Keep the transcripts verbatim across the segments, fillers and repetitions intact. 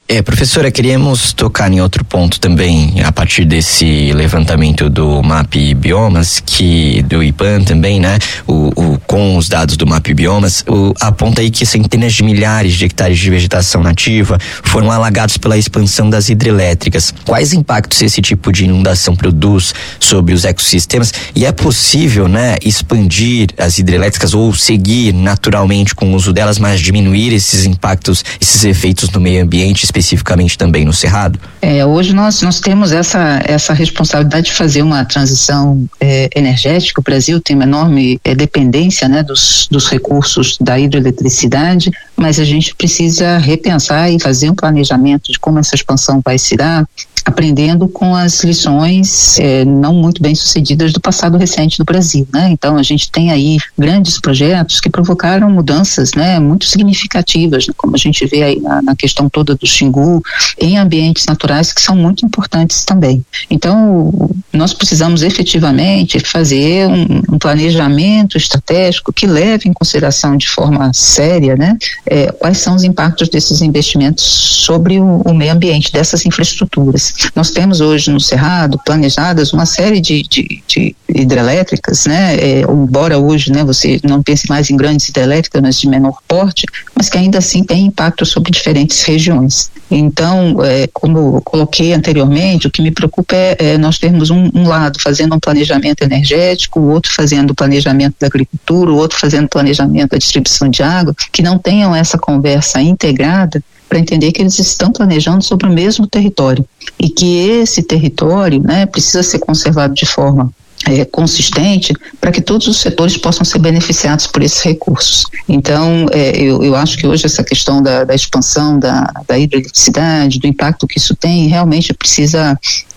É, professora, queríamos tocar em outro ponto também, a partir desse levantamento do MAP Biomas, que do IPAM também, né? O, o, com os dados do MAP Biomas, o, aponta aí que centenas de milhares de hectares de vegetação nativa foram alagados pela expansão das hidrelétricas. Quais impactos esse tipo de inundação produz sobre os ecossistemas? E é possível, né, expandir as hidrelétricas ou seguir naturalmente com o uso delas, mas diminuir esses impactos, esses efeitos no meio ambiente, especificamente também no Cerrado? É, hoje nós, nós temos essa, essa responsabilidade de fazer uma transição é, energética. O Brasil tem uma enorme é, dependência, né, dos, dos recursos da hidroeletricidade, mas a gente precisa repensar e fazer um planejamento de como essa expansão vai se dar, aprendendo com as lições é, não muito bem sucedidas do passado recente do Brasil, né? Então a gente tem aí grandes projetos que provocaram mudanças, né, muito significativas, né, como a gente vê aí na, na questão toda do Xingu, em ambientes naturais que são muito importantes também. Então nós precisamos efetivamente fazer um, um planejamento estratégico que leve em consideração de forma séria, né, é, quais são os impactos desses investimentos sobre o, o meio ambiente, dessas infraestruturas. Nós temos hoje no Cerrado planejadas uma série de, de, de hidrelétricas, né? É, embora hoje, né, você não pense mais em grandes hidrelétricas, mas de menor porte, mas que ainda assim tem impacto sobre diferentes regiões. Então, é, como eu coloquei anteriormente, o que me preocupa é, é nós termos um, um lado fazendo um planejamento energético, o outro fazendo o planejamento da agricultura, o outro fazendo o planejamento da distribuição de água, que não tenham essa conversa integrada para entender que eles estão planejando sobre o mesmo território e que esse território, né, precisa ser conservado de forma É, consistente para que todos os setores possam ser beneficiados por esses recursos. Então, é, eu, eu acho que hoje essa questão da, da expansão da, da hidroeletricidade, do impacto que isso tem, realmente precisa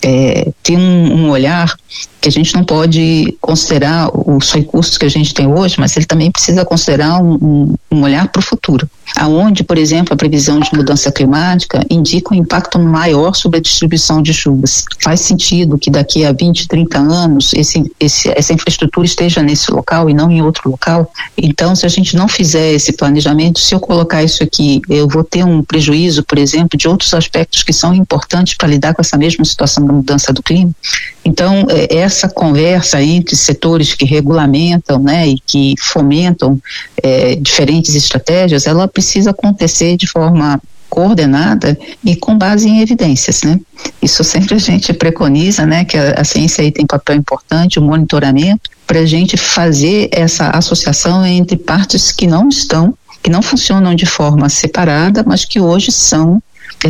é, ter um, um olhar que a gente não pode considerar os recursos que a gente tem hoje, mas ele também precisa considerar um, um, um olhar para o futuro, aonde, por exemplo, a previsão de mudança climática indica um impacto maior sobre a distribuição de chuvas. Faz sentido que daqui a vinte, trinta anos esse, esse, essa infraestrutura esteja nesse local e não em outro local. Então, se a gente não fizer esse planejamento, se eu colocar isso aqui, eu vou ter um prejuízo, por exemplo, de outros aspectos que são importantes para lidar com essa mesma situação da mudança do clima. Então, essa conversa entre setores que regulamentam, né, e que fomentam é, diferentes estratégias, ela precisa acontecer de forma coordenada e com base em evidências, né? Isso sempre a gente preconiza, né, que a, a ciência aí tem papel importante, o monitoramento, para a gente fazer essa associação entre partes que não estão, que não funcionam de forma separada, mas que hoje são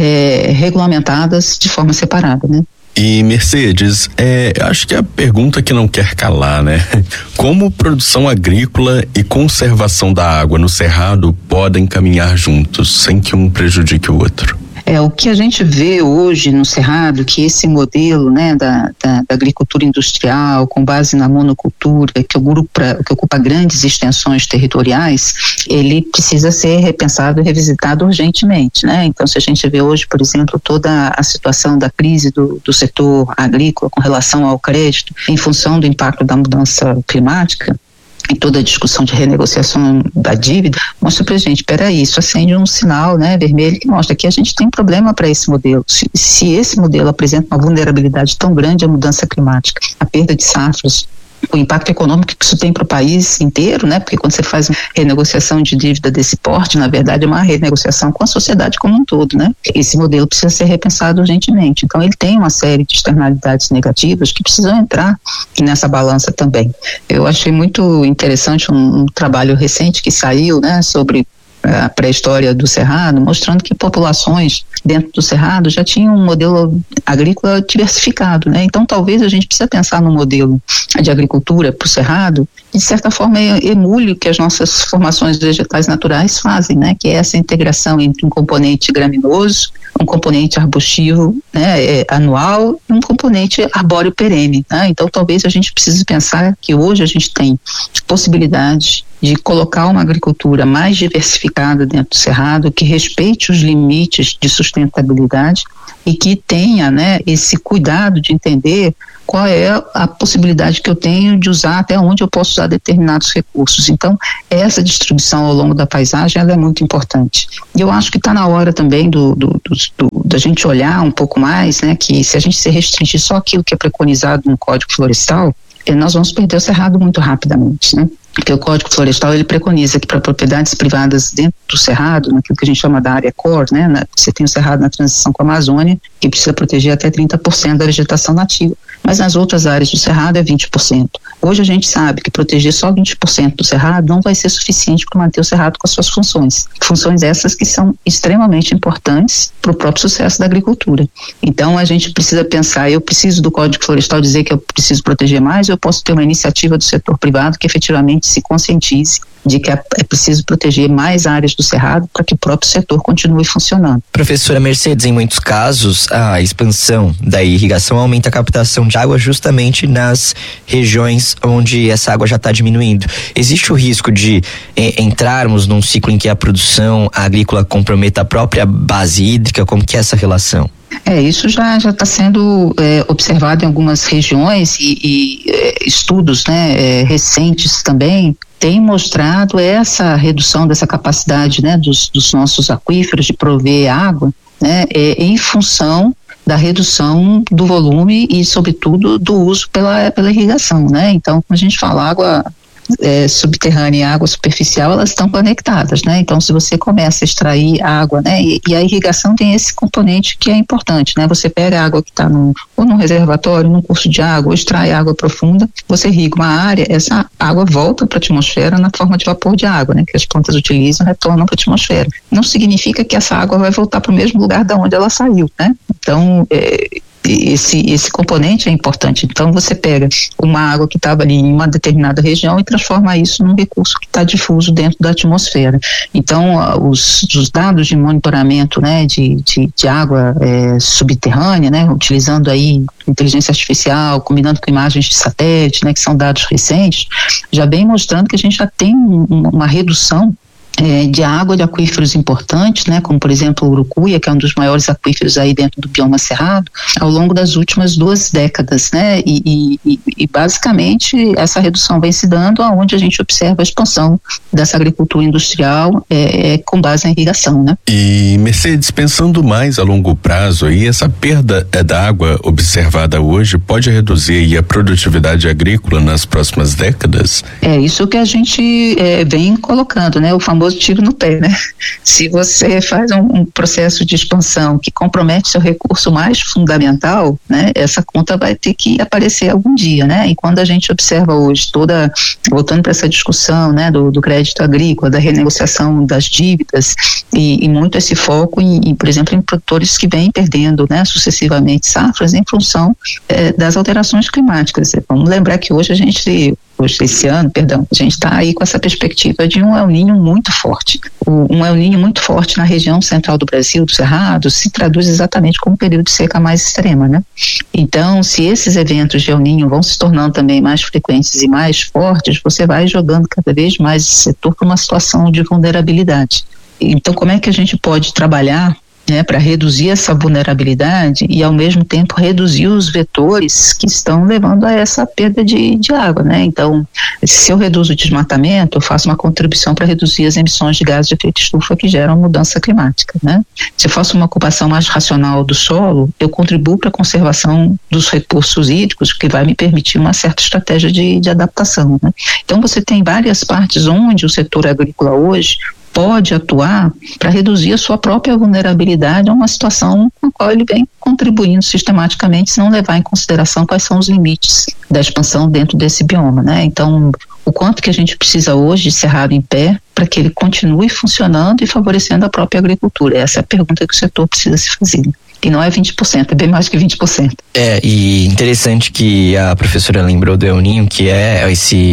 é, regulamentadas de forma separada, né? E Mercedes, é, acho que é a pergunta que não quer calar, né? Como produção agrícola e conservação da água no Cerrado podem caminhar juntos, sem que um prejudique o outro? É, o que a gente vê hoje no Cerrado, que esse modelo, né, da, da, da agricultura industrial, com base na monocultura, que ocupa, que ocupa grandes extensões territoriais, ele precisa ser repensado e revisitado urgentemente, né? Então, se a gente vê hoje, por exemplo, toda a situação da crise do, do setor agrícola com relação ao crédito, em função do impacto da mudança climática, em toda a discussão de renegociação da dívida, mostra pra gente, peraí, isso acende um sinal, né, vermelho, que mostra que a gente tem problema para esse modelo. Se, se esse modelo apresenta uma vulnerabilidade tão grande à mudança climática, a perda de safras, o impacto econômico que isso tem para o país inteiro, né? Porque quando você faz uma renegociação de dívida desse porte, na verdade é uma renegociação com a sociedade como um todo, né? Esse modelo precisa ser repensado urgentemente. Então ele tem uma série de externalidades negativas que precisam entrar nessa balança também. Eu achei muito interessante um, um trabalho recente que saiu, né, sobre a pré-história do Cerrado, mostrando que populações dentro do Cerrado já tinham um modelo agrícola diversificado, né? Então talvez a gente precisa pensar no modelo de agricultura para o Cerrado, que de certa forma emule o que as nossas formações vegetais naturais fazem, né? Que é essa integração entre um componente graminoso, um componente arbustivo, né, é, anual e um componente arbóreo perene, né? Então talvez a gente precise pensar que hoje a gente tem possibilidades de colocar uma agricultura mais diversificada dentro do Cerrado, que respeite os limites de sustentabilidade e que tenha, né, esse cuidado de entender qual é a possibilidade que eu tenho de usar, até onde eu posso usar determinados recursos. Então, essa distribuição ao longo da paisagem, ela é muito importante. E eu acho que está na hora também do, do, do, do, da gente olhar um pouco mais, né, que se a gente se restringir só aquilo que é preconizado no Código Florestal, nós vamos perder o cerrado muito rapidamente, né? Porque o Código Florestal, ele preconiza que para propriedades privadas dentro do cerrado, naquilo que a gente chama da área core, né, na, você tem o cerrado na transição com a Amazônia, que precisa proteger até trinta por cento da vegetação nativa, mas nas outras áreas do cerrado é vinte por cento. Hoje a gente sabe que proteger só vinte por cento do cerrado não vai ser suficiente para manter o cerrado com as suas funções. Funções essas que são extremamente importantes para o próprio sucesso da agricultura. Então a gente precisa pensar, eu preciso do Código Florestal dizer que eu preciso proteger mais, ou eu posso ter uma iniciativa do setor privado que efetivamente se conscientize de que é preciso proteger mais áreas do cerrado para que o próprio setor continue funcionando. Professora Mercedes, em muitos casos, a expansão da irrigação aumenta a captação de água justamente nas regiões onde essa água já está diminuindo. Existe o risco de eh, entrarmos num ciclo em que a produção agrícola comprometa a própria base hídrica? Como que é essa relação? É, isso já já está sendo é, observado em algumas regiões e, e é, estudos, né, é, recentes também têm mostrado essa redução dessa capacidade, né, dos, dos nossos aquíferos de prover água, né, é, em função da redução do volume e, sobretudo, do uso pela, pela irrigação, né? Então, quando a gente fala água É, subterrânea e água superficial, elas estão conectadas, né? Então, se você começa a extrair água, né? E, e a irrigação tem esse componente que é importante, né? Você pega a água que está num, ou num reservatório, num curso de água, ou extrai água profunda, você irriga uma área, essa água volta para a atmosfera na forma de vapor de água, né? Que as plantas utilizam, retornam para a atmosfera. Não significa que essa água vai voltar para o mesmo lugar da onde ela saiu, né? Então, é, Esse, esse componente é importante. Então você pega uma água que estava ali em uma determinada região e transforma isso num recurso que está difuso dentro da atmosfera. Então os, os dados de monitoramento, né, de, de, de água é, subterrânea, né, utilizando aí inteligência artificial, combinando com imagens de satélite, né, que são dados recentes, já vem mostrando que a gente já tem uma, uma redução É, de água de aquíferos importantes, né, como por exemplo o Urucuia, que é um dos maiores aquíferos aí dentro do bioma cerrado, ao longo das últimas duas décadas, né, e, e, e basicamente essa redução vem se dando aonde a gente observa a expansão dessa agricultura industrial é, é, com base na irrigação, né. E Mercedes, pensando mais a longo prazo, aí essa perda é, da água observada hoje pode reduzir aí a produtividade agrícola nas próximas décadas? É isso que a gente é, vem colocando, né, o famoso tiro no pé, né? Se você faz um, um processo de expansão que compromete seu recurso mais fundamental, né? Essa conta vai ter que aparecer algum dia, né? E quando a gente observa hoje toda, voltando para essa discussão, né? Do, do crédito agrícola, da renegociação das dívidas e, e muito esse foco em, em, por exemplo, em produtores que vêm perdendo, né? Sucessivamente safras em função eh, das alterações climáticas. Vamos lembrar que hoje a gente Hoje, esse ano, perdão, a gente está aí com essa perspectiva de um El Niño muito forte. O, um El Niño muito forte na região central do Brasil, do Cerrado, se traduz exatamente como um período de seca mais extrema, né? Então, se esses eventos de El Niño vão se tornando também mais frequentes e mais fortes, você vai jogando cada vez mais esse setor para uma situação de vulnerabilidade. Então, como é que a gente pode trabalhar, né, para reduzir essa vulnerabilidade e ao mesmo tempo reduzir os vetores que estão levando a essa perda de, de água, né? Então, se eu reduzo o desmatamento, eu faço uma contribuição para reduzir as emissões de gases de efeito estufa que geram mudança climática, né? Se eu faço uma ocupação mais racional do solo, eu contribuo para a conservação dos recursos hídricos, que vai me permitir uma certa estratégia de, de adaptação, né? Então, você tem várias partes onde o setor agrícola hoje pode atuar para reduzir a sua própria vulnerabilidade a uma situação com a qual ele vem contribuindo sistematicamente, se não levar em consideração quais são os limites da expansão dentro desse bioma, né? Então, o quanto que a gente precisa hoje de cerrado em pé para que ele continue funcionando e favorecendo a própria agricultura? Essa é a pergunta que o setor precisa se fazer. E não é vinte por cento, é bem mais que vinte por cento. É, e interessante que a professora lembrou do El Niño, que é esse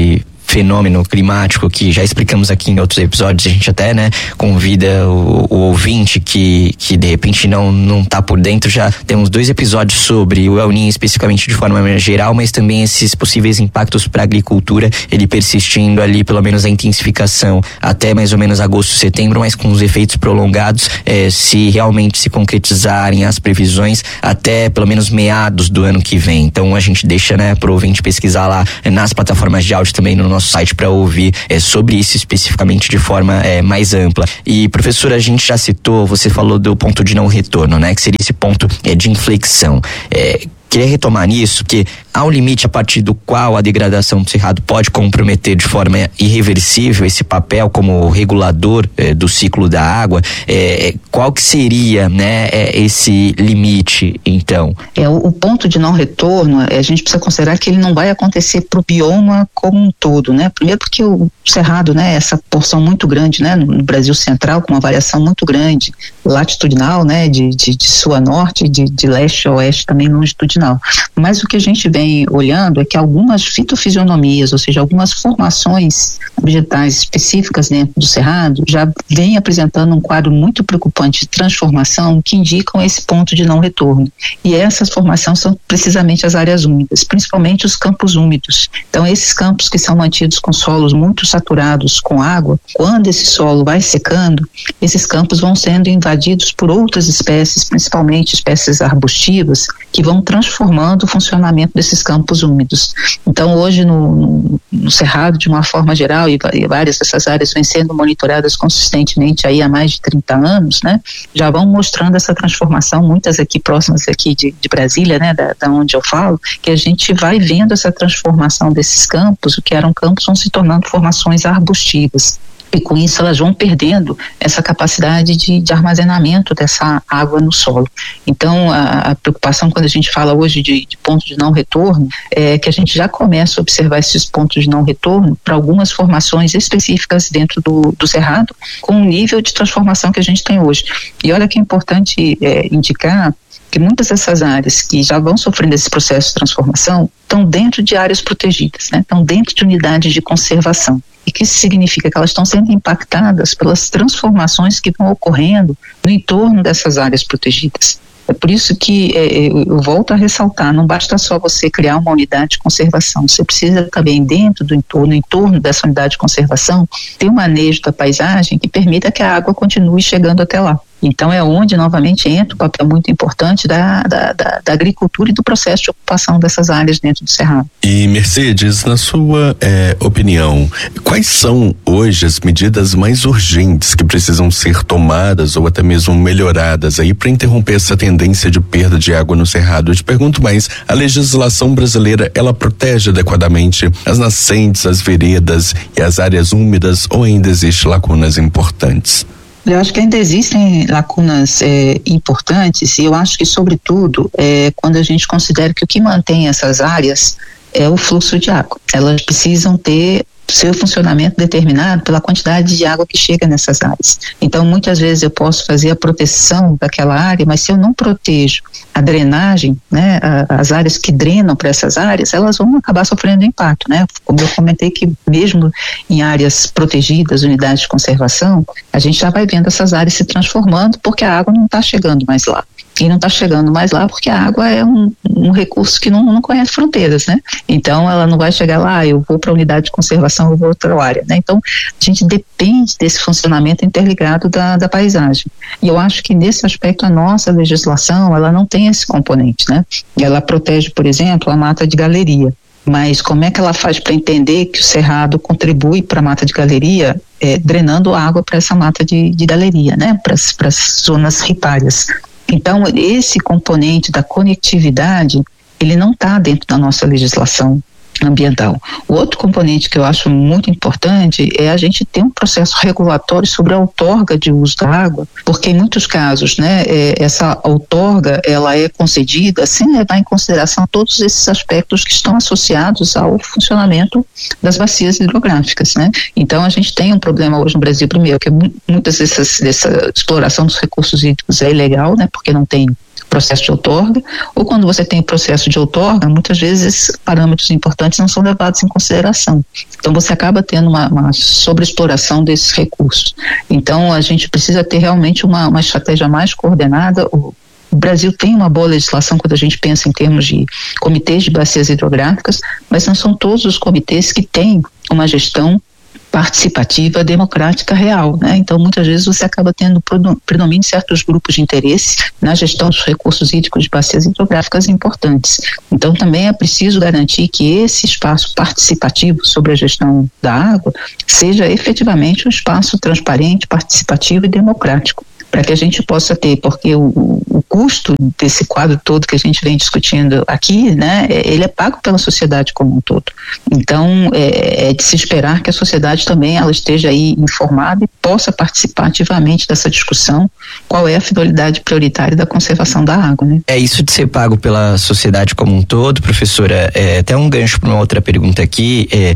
fenômeno climático que já explicamos aqui em outros episódios. A gente até, né, convida o, o ouvinte que, que de repente não, não tá por dentro. Já temos dois episódios sobre o El Niño especificamente de forma geral, mas também esses possíveis impactos para a agricultura, ele persistindo ali, pelo menos a intensificação até mais ou menos agosto, setembro, mas com os efeitos prolongados, eh, se realmente se concretizarem as previsões até pelo menos meados do ano que vem. Então a gente deixa, né, pro ouvinte pesquisar lá eh, nas plataformas de áudio, também no nosso site, para ouvir eh, sobre isso especificamente de forma eh, mais ampla. E professora, a gente já citou, você falou do ponto de não retorno, né, que seria esse ponto eh, de inflexão. Eh, Queria retomar nisso, que há um limite a partir do qual a degradação do cerrado pode comprometer de forma irreversível esse papel como regulador eh, do ciclo da água. Eh, qual que seria, né, eh, esse limite, então? É, o, o ponto de não retorno, a gente precisa considerar que ele não vai acontecer para o bioma como um todo, né? Primeiro porque o cerrado, né, essa porção muito grande, né, no Brasil central, com uma variação muito grande, latitudinal, né, de, de, de sul a norte, de, de leste a oeste também longitudinal. Mas o que a gente vem olhando é que algumas fitofisionomias, ou seja, algumas formações vegetais específicas dentro do cerrado já vem apresentando um quadro muito preocupante de transformação que indicam esse ponto de não retorno. E essas formações são precisamente as áreas úmidas, principalmente os campos úmidos. Então, esses campos que são mantidos com solos muito saturados com água, quando esse solo vai secando, esses campos vão sendo invadidos por outras espécies, principalmente espécies arbustivas, que vão transformando o funcionamento desses campos úmidos. Então, hoje no, no, no Cerrado, de uma forma geral, e, e várias dessas áreas vêm sendo monitoradas consistentemente aí há mais de trinta anos, né? Já vão mostrando essa transformação, muitas aqui próximas aqui de, de Brasília, né? Da, da onde eu falo, que a gente vai vendo essa transformação desses campos, o que eram campos vão se tornando formações arbustivas. E com isso elas vão perdendo essa capacidade de, de armazenamento dessa água no solo. Então a, a preocupação quando a gente fala hoje de, de ponto de não retorno é que a gente já começa a observar esses pontos de não retorno para algumas formações específicas dentro do, do cerrado, com o nível de transformação que a gente tem hoje. E olha que é importante é, indicar que muitas dessas áreas que já vão sofrendo esse processo de transformação estão dentro de áreas protegidas, né? Estão dentro de unidades de conservação. E que isso significa que elas estão sendo impactadas pelas transformações que vão ocorrendo no entorno dessas áreas protegidas. É por isso que é, eu volto a ressaltar, não basta só você criar uma unidade de conservação, você precisa também dentro do entorno, no entorno dessa unidade de conservação, ter um manejo da paisagem que permita que a água continue chegando até lá. Então é onde novamente entra o papel muito importante da, da, da, da agricultura e do processo de ocupação dessas áreas dentro do cerrado. E Mercedes, na sua é, opinião, quais são hoje as medidas mais urgentes que precisam ser tomadas ou até mesmo melhoradas aí para interromper essa tendência de perda de água no cerrado? Eu te pergunto mais, a legislação brasileira, ela protege adequadamente as nascentes, as veredas e as áreas úmidas, ou ainda existem lacunas importantes? Eu acho que ainda existem lacunas é, importantes, e eu acho que, sobretudo, é, quando a gente considera que o que mantém essas áreas é o fluxo de água. Elas precisam ter seu funcionamento determinado pela quantidade de água que chega nessas áreas. Então, muitas vezes eu posso fazer a proteção daquela área, mas se eu não protejo a drenagem, né, a, as áreas que drenam para essas áreas, elas vão acabar sofrendo impacto, né? Como eu comentei que mesmo em áreas protegidas, unidades de conservação, a gente já vai vendo essas áreas se transformando porque a água não está chegando mais lá. E não está chegando mais lá porque a água é um, um recurso que não, não conhece fronteiras, né? Então ela não vai chegar lá, eu vou para a unidade de conservação, eu vou para outra área, né? Então a gente depende desse funcionamento interligado da, da paisagem. E eu acho que nesse aspecto a nossa legislação, ela não tem esse componente, né? Ela protege, por exemplo, a mata de galeria. Mas como é que ela faz para entender que o cerrado contribui para a mata de galeria, é, drenando água para essa mata de, de galeria, né? Para as zonas ripárias. Então, esse componente da conectividade, ele não está dentro da nossa legislação ambiental. O outro componente que eu acho muito importante é a gente ter um processo regulatório sobre a outorga de uso da água, porque em muitos casos, né, é, essa outorga, ela é concedida sem levar em consideração todos esses aspectos que estão associados ao funcionamento das bacias hidrográficas, né? Então a gente tem um problema hoje no Brasil, primeiro, que muitas dessas, dessa exploração dos recursos hídricos é ilegal, né, porque não tem processo de outorga, ou quando você tem processo de outorga, muitas vezes parâmetros importantes não são levados em consideração. Então você acaba tendo uma, uma sobreexploração desses recursos. Então a gente precisa ter realmente uma, uma estratégia mais coordenada. O, o Brasil tem uma boa legislação quando a gente pensa em termos de comitês de bacias hidrográficas, mas não são todos os comitês que têm uma gestão participativa, democrática, real, né? Então, muitas vezes você acaba tendo predomínio de certos grupos de interesse na gestão dos recursos hídricos de bacias hidrográficas importantes. Então, também é preciso garantir que esse espaço participativo sobre a gestão da água seja efetivamente um espaço transparente, participativo e democrático, para que a gente possa ter, porque o, o custo desse quadro todo que a gente vem discutindo aqui, né, ele é pago pela sociedade como um todo. Então, é, é de se esperar que a sociedade também ela esteja aí informada e possa participar ativamente dessa discussão, qual é a finalidade prioritária da conservação da água, né? É isso de ser pago pela sociedade como um todo, professora, é até um gancho para uma outra pergunta aqui, é,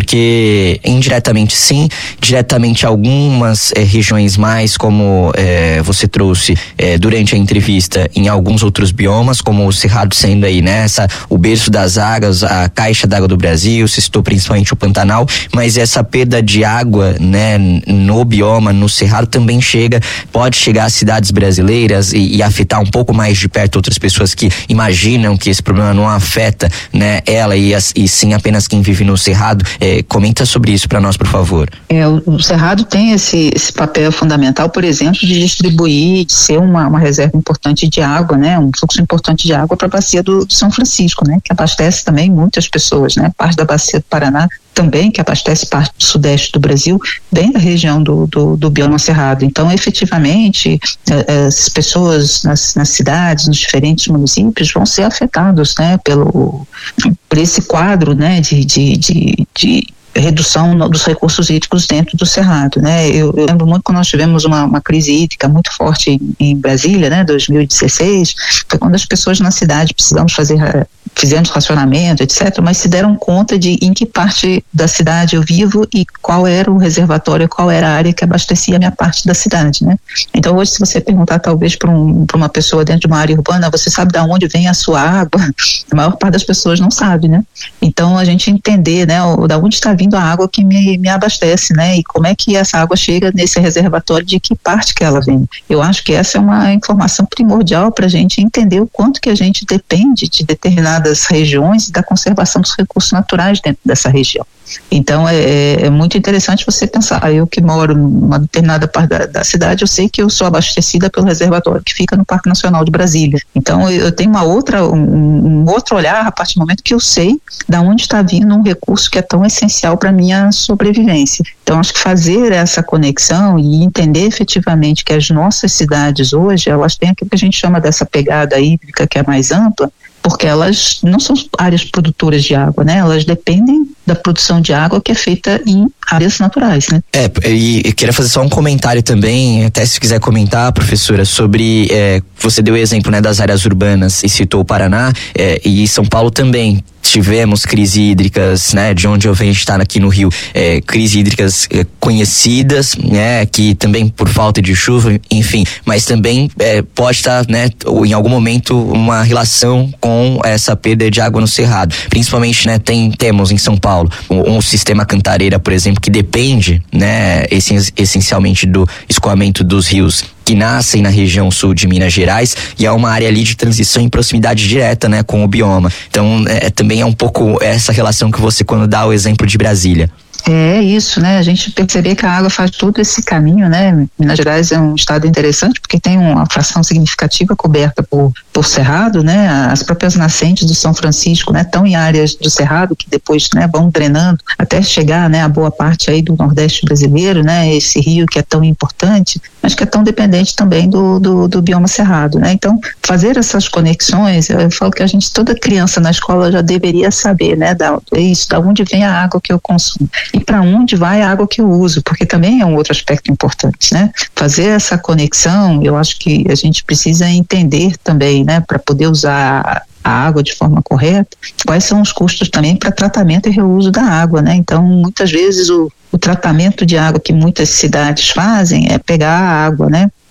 porque indiretamente sim, diretamente algumas é, regiões mais, como é, você trouxe é, durante a entrevista, em alguns outros biomas, como o Cerrado sendo aí, né, essa, o berço das águas, a caixa d'água do Brasil, se citou principalmente o Pantanal, mas essa perda de água, né, no bioma, no Cerrado também chega, pode chegar às cidades brasileiras e, e afetar um pouco mais de perto outras pessoas que imaginam que esse problema não afeta, né, ela e, as, e sim apenas quem vive no Cerrado. É, comenta sobre isso para nós, por favor. É, o, o Cerrado tem esse, esse papel fundamental, por exemplo, de distribuir, de ser uma, uma reserva importante de água, né, um fluxo importante de água para a bacia do, do São Francisco, né, que abastece também muitas pessoas, né, parte da bacia do Paraná também, que abastece parte do sudeste do Brasil, bem da região do, do, do bioma cerrado. Então, efetivamente, as pessoas nas, nas cidades, nos diferentes municípios, vão ser afetados, né, pelo, por esse quadro, né, de, de, de, de redução dos recursos hídricos dentro do Cerrado, né? Eu, eu lembro muito quando nós tivemos uma, uma crise hídrica muito forte em, em Brasília, né, dois mil e dezesseis, foi quando as pessoas na cidade precisamos fazer, fizemos racionamento, etcétera, mas se deram conta de em que parte da cidade eu vivo e qual era o reservatório, qual era a área que abastecia a minha parte da cidade, né? Então hoje, se você perguntar talvez para um, para uma pessoa dentro de uma área urbana, você sabe de onde vem a sua água? A maior parte das pessoas não sabe, né? Então a gente entender, né, da onde está vindo a água que me, me abastece, né? E como é que essa água chega nesse reservatório, de que parte que ela vem. Eu acho que essa é uma informação primordial para a gente entender o quanto que a gente depende de determinadas regiões e da conservação dos recursos naturais dentro dessa região. Então é, é muito interessante você pensar, eu que moro numa determinada parte da, da cidade, eu sei que eu sou abastecida pelo reservatório que fica no Parque Nacional de Brasília. Então eu, eu tenho uma outra, um, um outro olhar a partir do momento que eu sei da onde está vindo um recurso que é tão essencial para a minha sobrevivência. Então acho que fazer essa conexão e entender efetivamente que as nossas cidades hoje, elas têm aquilo que a gente chama dessa pegada hídrica que é mais ampla, porque elas não são áreas produtoras de água, né? Elas dependem da produção de água que é feita em áreas naturais, né? É, e eu queria fazer só um comentário também, até se quiser comentar, professora, sobre, é, você deu o exemplo, né, das áreas urbanas e citou o Paraná, é, e São Paulo também. Tivemos crises hídricas, né, de onde eu venho estar aqui no Rio, é, crises hídricas é, conhecidas, né, que também por falta de chuva, enfim, mas também é, pode estar, né, em algum momento uma relação com essa perda de água no Cerrado. Principalmente, né, tem, temos em São Paulo um, um sistema Cantareira, por exemplo, que depende, né, essencialmente do escoamento dos rios que nascem na região sul de Minas Gerais, e é uma área ali de transição em proximidade direta, né, com o bioma. Então, é, também é um pouco essa relação que você, quando dá o exemplo de Brasília. É isso, né? A gente perceber que a água faz todo esse caminho, né? Minas Gerais é um estado interessante porque tem uma fração significativa coberta por, por cerrado, né? As próprias nascentes do São Francisco, né? Estão em áreas do cerrado que depois, né, vão drenando até chegar, né, a boa parte aí do Nordeste brasileiro, né? Esse rio que é tão importante, mas que é tão dependente também do, do, do bioma cerrado, né? Então, fazer essas conexões, eu falo que a gente, toda criança na escola já deveria saber, né? Da, isso, da onde vem a água que eu consumo e para onde vai a água que eu uso, porque também é um outro aspecto importante, né? Fazer essa conexão, eu acho que a gente precisa entender também, né, para poder usar a água de forma correta, quais são os custos também para tratamento e reuso da água, né? Então, muitas vezes o, o tratamento de água que muitas cidades fazem é pegar a água, né,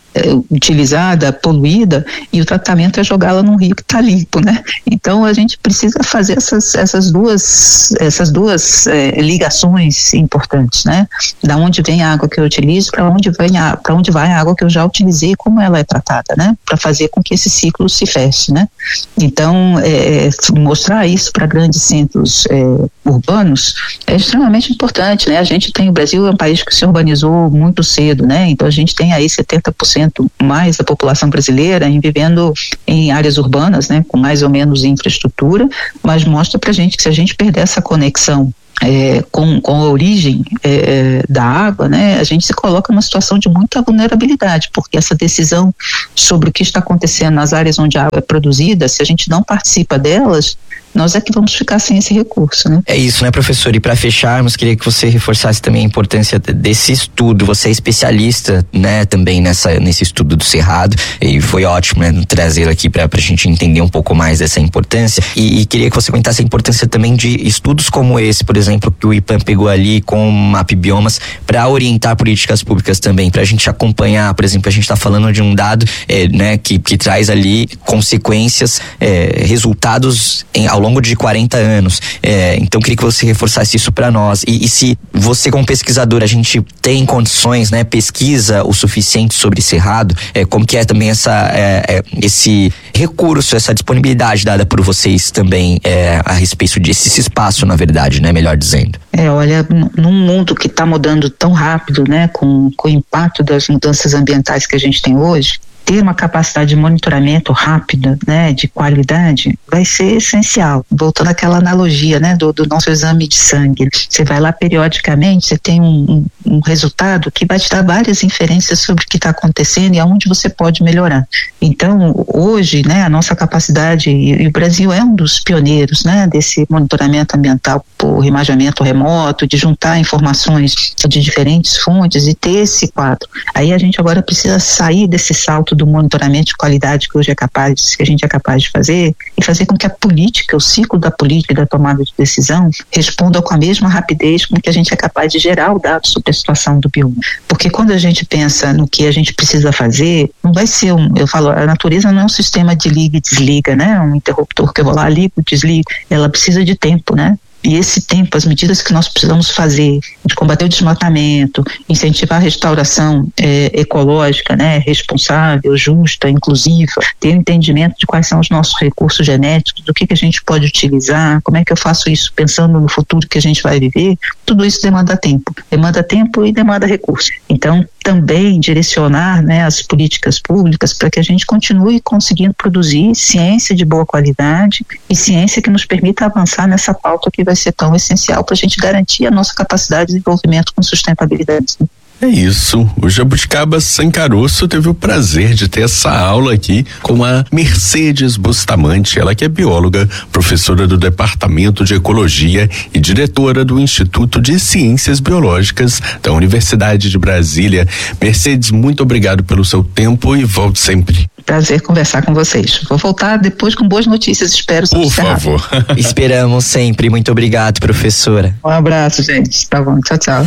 é, utilizada, poluída, e o tratamento é jogá-la num rio que está limpo, né? Então a gente precisa fazer essas, essas duas, essas duas é, ligações importantes, né? Da onde vem a água que eu utilizo, para onde vem a, para onde vai a água que eu já utilizei, como ela é tratada, né? Para fazer com que esse ciclo se feche, né? Então é, mostrar isso para grandes centros é, urbanos é extremamente importante, né? A gente tem, o Brasil é um país que se urbanizou muito cedo, né? Então a gente tem aí setenta por cento mais da população brasileira em, vivendo em áreas urbanas, né? Com mais ou menos infraestrutura, mas mostra pra gente que se a gente perder essa conexão É, com, com a origem é, da água, né, a gente se coloca numa situação de muita vulnerabilidade, porque essa decisão sobre o que está acontecendo nas áreas onde a água é produzida, se a gente não participa delas, nós é que vamos ficar sem esse recurso, né? É isso, né, professor? E para fecharmos, queria que você reforçasse também a importância desse estudo. Você é especialista, né, também nessa, nesse estudo do Cerrado, e foi ótimo, né, trazer aqui para a gente entender um pouco mais dessa importância. E, e queria que você comentasse a importância também de estudos como esse, por exemplo, que o IPAM pegou ali com o MapBiomas, para orientar políticas públicas também, para a gente acompanhar. Por exemplo, a gente está falando de um dado, é, né, que, que traz ali consequências, é, resultados em, ao longo de quarenta anos. É, então, queria que você reforçasse isso para nós. E, e se você, como pesquisador, a gente tem condições, né, pesquisa o suficiente sobre Cerrado, é, como que é também essa, é, é, esse recurso, essa disponibilidade dada por vocês também é, a respeito desse espaço, na verdade, né, melhor dizendo. É, olha, num mundo que está mudando tão rápido, né, com, com o impacto das mudanças ambientais que a gente tem hoje, ter uma capacidade de monitoramento rápida, né, de qualidade, vai ser essencial. Voltando àquela analogia, né, do, do nosso exame de sangue. Você vai lá periodicamente, você tem um, um, um resultado que vai te dar várias inferências sobre o que está acontecendo e aonde você pode melhorar. Então, hoje, né, a nossa capacidade, e, e o Brasil é um dos pioneiros, né, desse monitoramento ambiental por imaginamento remoto, de juntar informações de diferentes fontes e ter esse quadro. Aí a gente agora precisa sair desse salto do monitoramento de qualidade que hoje é capaz, que a gente é capaz de fazer, e fazer com que a política, o ciclo da política e da tomada de decisão responda com a mesma rapidez com que a gente é capaz de gerar o dado sobre a situação do bioma. Porque quando a gente pensa no que a gente precisa fazer, não vai ser um, eu falo, a natureza não é um sistema de liga e desliga, né? Um interruptor que eu vou lá, ligo, desligo. Ela precisa de tempo, né? E esse tempo, as medidas que nós precisamos fazer de combater o desmatamento, incentivar a restauração é, ecológica, né, responsável, justa, inclusiva, ter um entendimento de quais são os nossos recursos genéticos, do que, que a gente pode utilizar, como é que eu faço isso pensando no futuro que a gente vai viver, tudo isso demanda tempo. Demanda tempo e demanda recursos. Então, também direcionar, né, as políticas públicas para que a gente continue conseguindo produzir ciência de boa qualidade e ciência que nos permita avançar nessa pauta que vai ser tão essencial para a gente garantir a nossa capacidade de desenvolvimento com sustentabilidade. É isso, o Jabuticaba Sem Caroço teve o prazer de ter essa aula aqui com a Mercedes Bustamante, ela que é bióloga, professora do Departamento de Ecologia e diretora do Instituto de Ciências Biológicas da Universidade de Brasília. Mercedes, muito obrigado pelo seu tempo e volte sempre. Prazer conversar com vocês. Vou voltar depois com boas notícias, espero. Por favor. Esperamos sempre. Muito obrigado, professora. Um abraço, gente. Tá bom, tchau, tchau.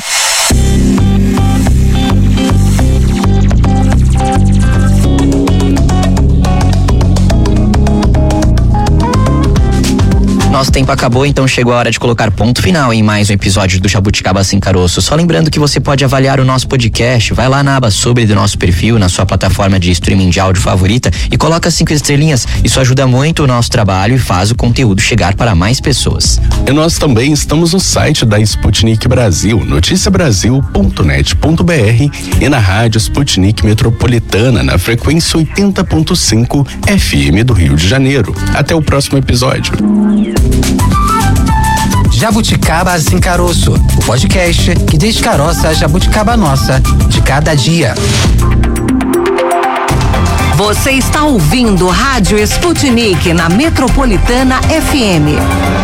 Nosso tempo acabou, então chegou a hora de colocar ponto final em mais um episódio do Jabuticaba Sem Caroço. Só lembrando que você pode avaliar o nosso podcast, vai lá na aba sobre do nosso perfil, na sua plataforma de streaming de áudio favorita e coloca cinco estrelinhas. Isso ajuda muito o nosso trabalho e faz o conteúdo chegar para mais pessoas. E nós também estamos no site da Sputnik Brasil, noticia brasil ponto net ponto b r e na rádio Sputnik Metropolitana, na frequência oitenta ponto cinco F M do Rio de Janeiro. Até o próximo episódio. Jabuticaba Sem Caroço, o podcast que descaroça a jabuticaba nossa de cada dia. Você está ouvindo Rádio Sputnik na Metropolitana F M.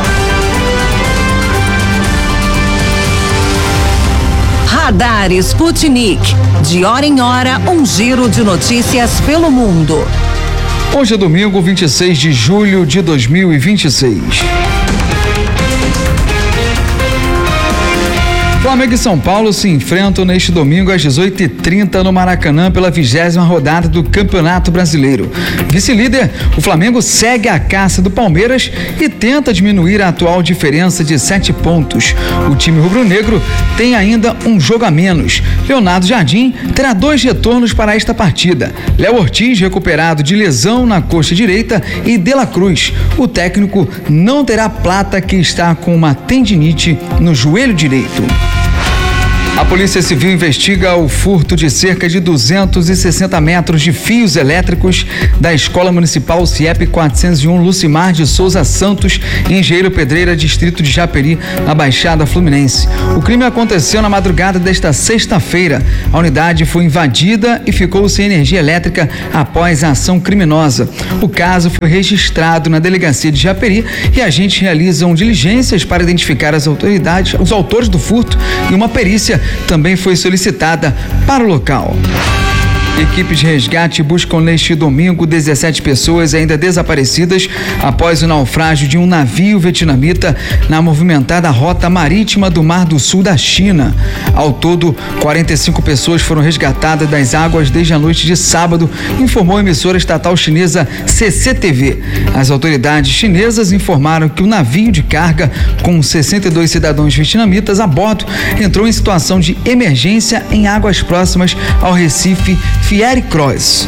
Radar Sputnik. De hora em hora, um giro de notícias pelo mundo. Hoje é domingo, vinte e seis de julho de dois mil e vinte e seis. Flamengo e São Paulo se enfrentam neste domingo às dezoito e trinta no Maracanã pela vigésima rodada do Campeonato Brasileiro. Vice-líder, o Flamengo segue a caça do Palmeiras e tenta diminuir a atual diferença de sete pontos. O time rubro-negro tem ainda um jogo a menos. Leonardo Jardim terá dois retornos para esta partida. Léo Ortiz, recuperado de lesão na coxa direita, e De La Cruz. O técnico não terá Plata, que está com uma tendinite no joelho direito. A Polícia Civil investiga o furto de cerca de duzentos e sessenta metros de fios elétricos da Escola Municipal CIEP quatrocentos e um Lucimar de Souza Santos, em Engenheiro Pedreira, distrito de Japeri, na Baixada Fluminense. O crime aconteceu na madrugada desta sexta-feira. A unidade foi invadida e ficou sem energia elétrica após a ação criminosa. O caso foi registrado na delegacia de Japeri e agentes realizam diligências para identificar as autoridades, os autores do furto, e uma perícia também foi solicitada para o local. Equipes de resgate buscam neste domingo dezessete pessoas ainda desaparecidas após o naufrágio de um navio vietnamita na movimentada rota marítima do Mar do Sul da China. Ao todo, quarenta e cinco pessoas foram resgatadas das águas desde a noite de sábado, informou a emissora estatal chinesa C C T V. As autoridades chinesas informaram que o navio de carga, com sessenta e dois cidadãos vietnamitas a bordo, entrou em situação de emergência em águas próximas ao Recife Fieri Cross.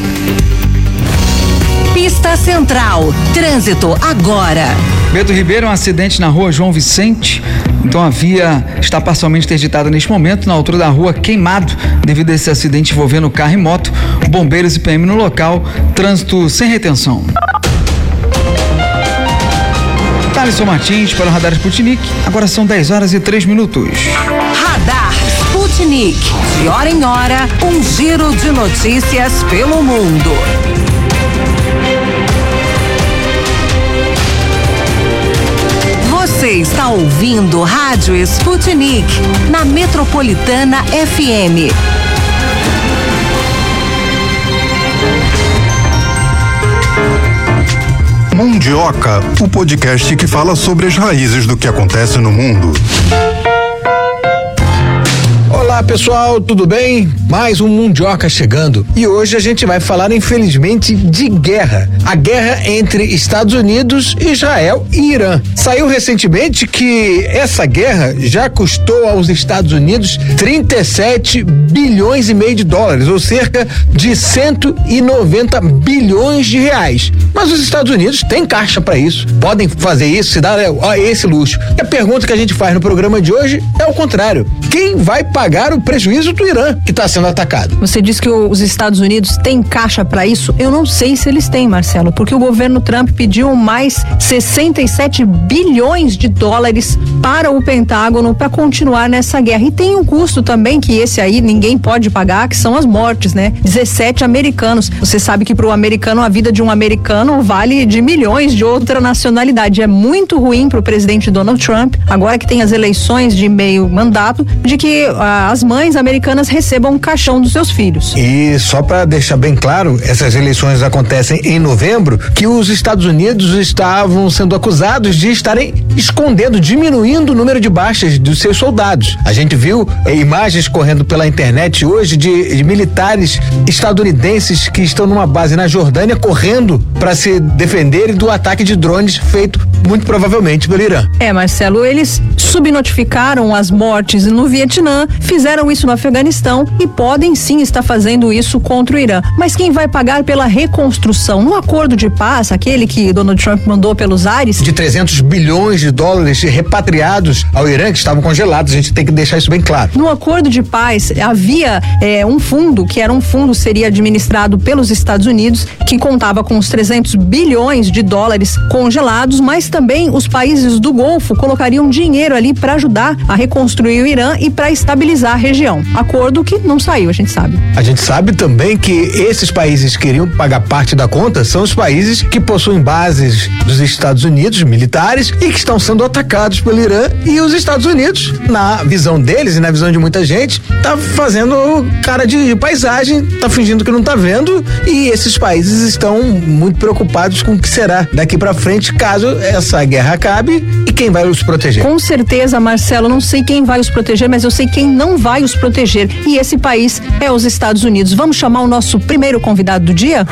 Pista Central, trânsito agora. Beto Ribeiro, um acidente na rua João Vicente. Então a via está parcialmente interditada neste momento, na altura da rua Queimado, devido a esse acidente envolvendo carro e moto. Bombeiros e P M no local, trânsito sem retenção. Thaleson Martins para o Radar Sputnik. Agora são dez horas e três minutos. Radar Sputnik. De hora em hora, um giro de notícias pelo mundo. Você está ouvindo Rádio Sputnik na Metropolitana F M. Mundioca, o podcast que fala sobre as raízes do que acontece no mundo. Olá pessoal, tudo bem? Mais um Mundioca chegando e hoje a gente vai falar, infelizmente, de guerra. A guerra entre Estados Unidos, Israel e Irã. Saiu recentemente que essa guerra já custou aos Estados Unidos trinta e sete bilhões e meio de dólares, ou cerca de cento e noventa bilhões de reais. Mas os Estados Unidos têm caixa para isso, podem fazer isso, se dar ó, esse luxo. E a pergunta que a gente faz no programa de hoje é o contrário: quem vai pagar o prejuízo do Irã que está sendo atacado? Você diz que os Estados Unidos têm caixa para isso? Eu não sei se eles têm, Marcelo, porque o governo Trump pediu mais sessenta e sete bilhões de dólares para o Pentágono para continuar nessa guerra. E tem um custo também que esse aí ninguém pode pagar, que são as mortes, né? dezessete americanos. Você sabe que para o americano, a vida de um americano vale de milhões de outra nacionalidade. É muito ruim para o presidente Donald Trump, agora que tem as eleições de meio mandato, de que ah, as mães americanas recebam um caixão dos seus filhos. E só para deixar bem claro, essas eleições acontecem em novembro, que os Estados Unidos estavam sendo acusados de estarem escondendo, diminuindo o número de baixas dos seus soldados. A gente viu eh, imagens correndo pela internet hoje de, de militares estadunidenses que estão numa base na Jordânia correndo para se defenderem do ataque de drones feito muito provavelmente pelo Irã. É, Marcelo, eles subnotificaram as mortes no Vietnã, fizeram isso no Afeganistão e podem sim estar fazendo isso contra o Irã. Mas quem vai pagar pela reconstrução? No acordo de paz, aquele que Donald Trump mandou pelos ares, de trezentos bilhões de dólares repatriados ao Irã, que estavam congelados, a gente tem que deixar isso bem claro. No acordo de paz havia é, um fundo, que era um fundo, seria administrado pelos Estados Unidos, que contava com os trezentos bilhões de dólares congelados, mas também os países do Golfo colocariam dinheiro ali para ajudar a reconstruir o Irã e para estabilizar a região. Acordo que não saiu, a gente sabe. A gente sabe também que esses países que iriam pagar parte da conta são os países que possuem bases dos Estados Unidos, militares, e que estão sendo atacados pelo Irã, e os Estados Unidos, na visão deles e na visão de muita gente, tá fazendo cara de paisagem, tá fingindo que não tá vendo, e esses países estão muito preocupados com o que será daqui para frente caso essa guerra acabe e quem vai os proteger? Com certeza, Marcelo, não sei quem vai os proteger, mas eu sei quem não vai os proteger. E esse país é os Estados Unidos. Vamos chamar o nosso primeiro convidado do dia?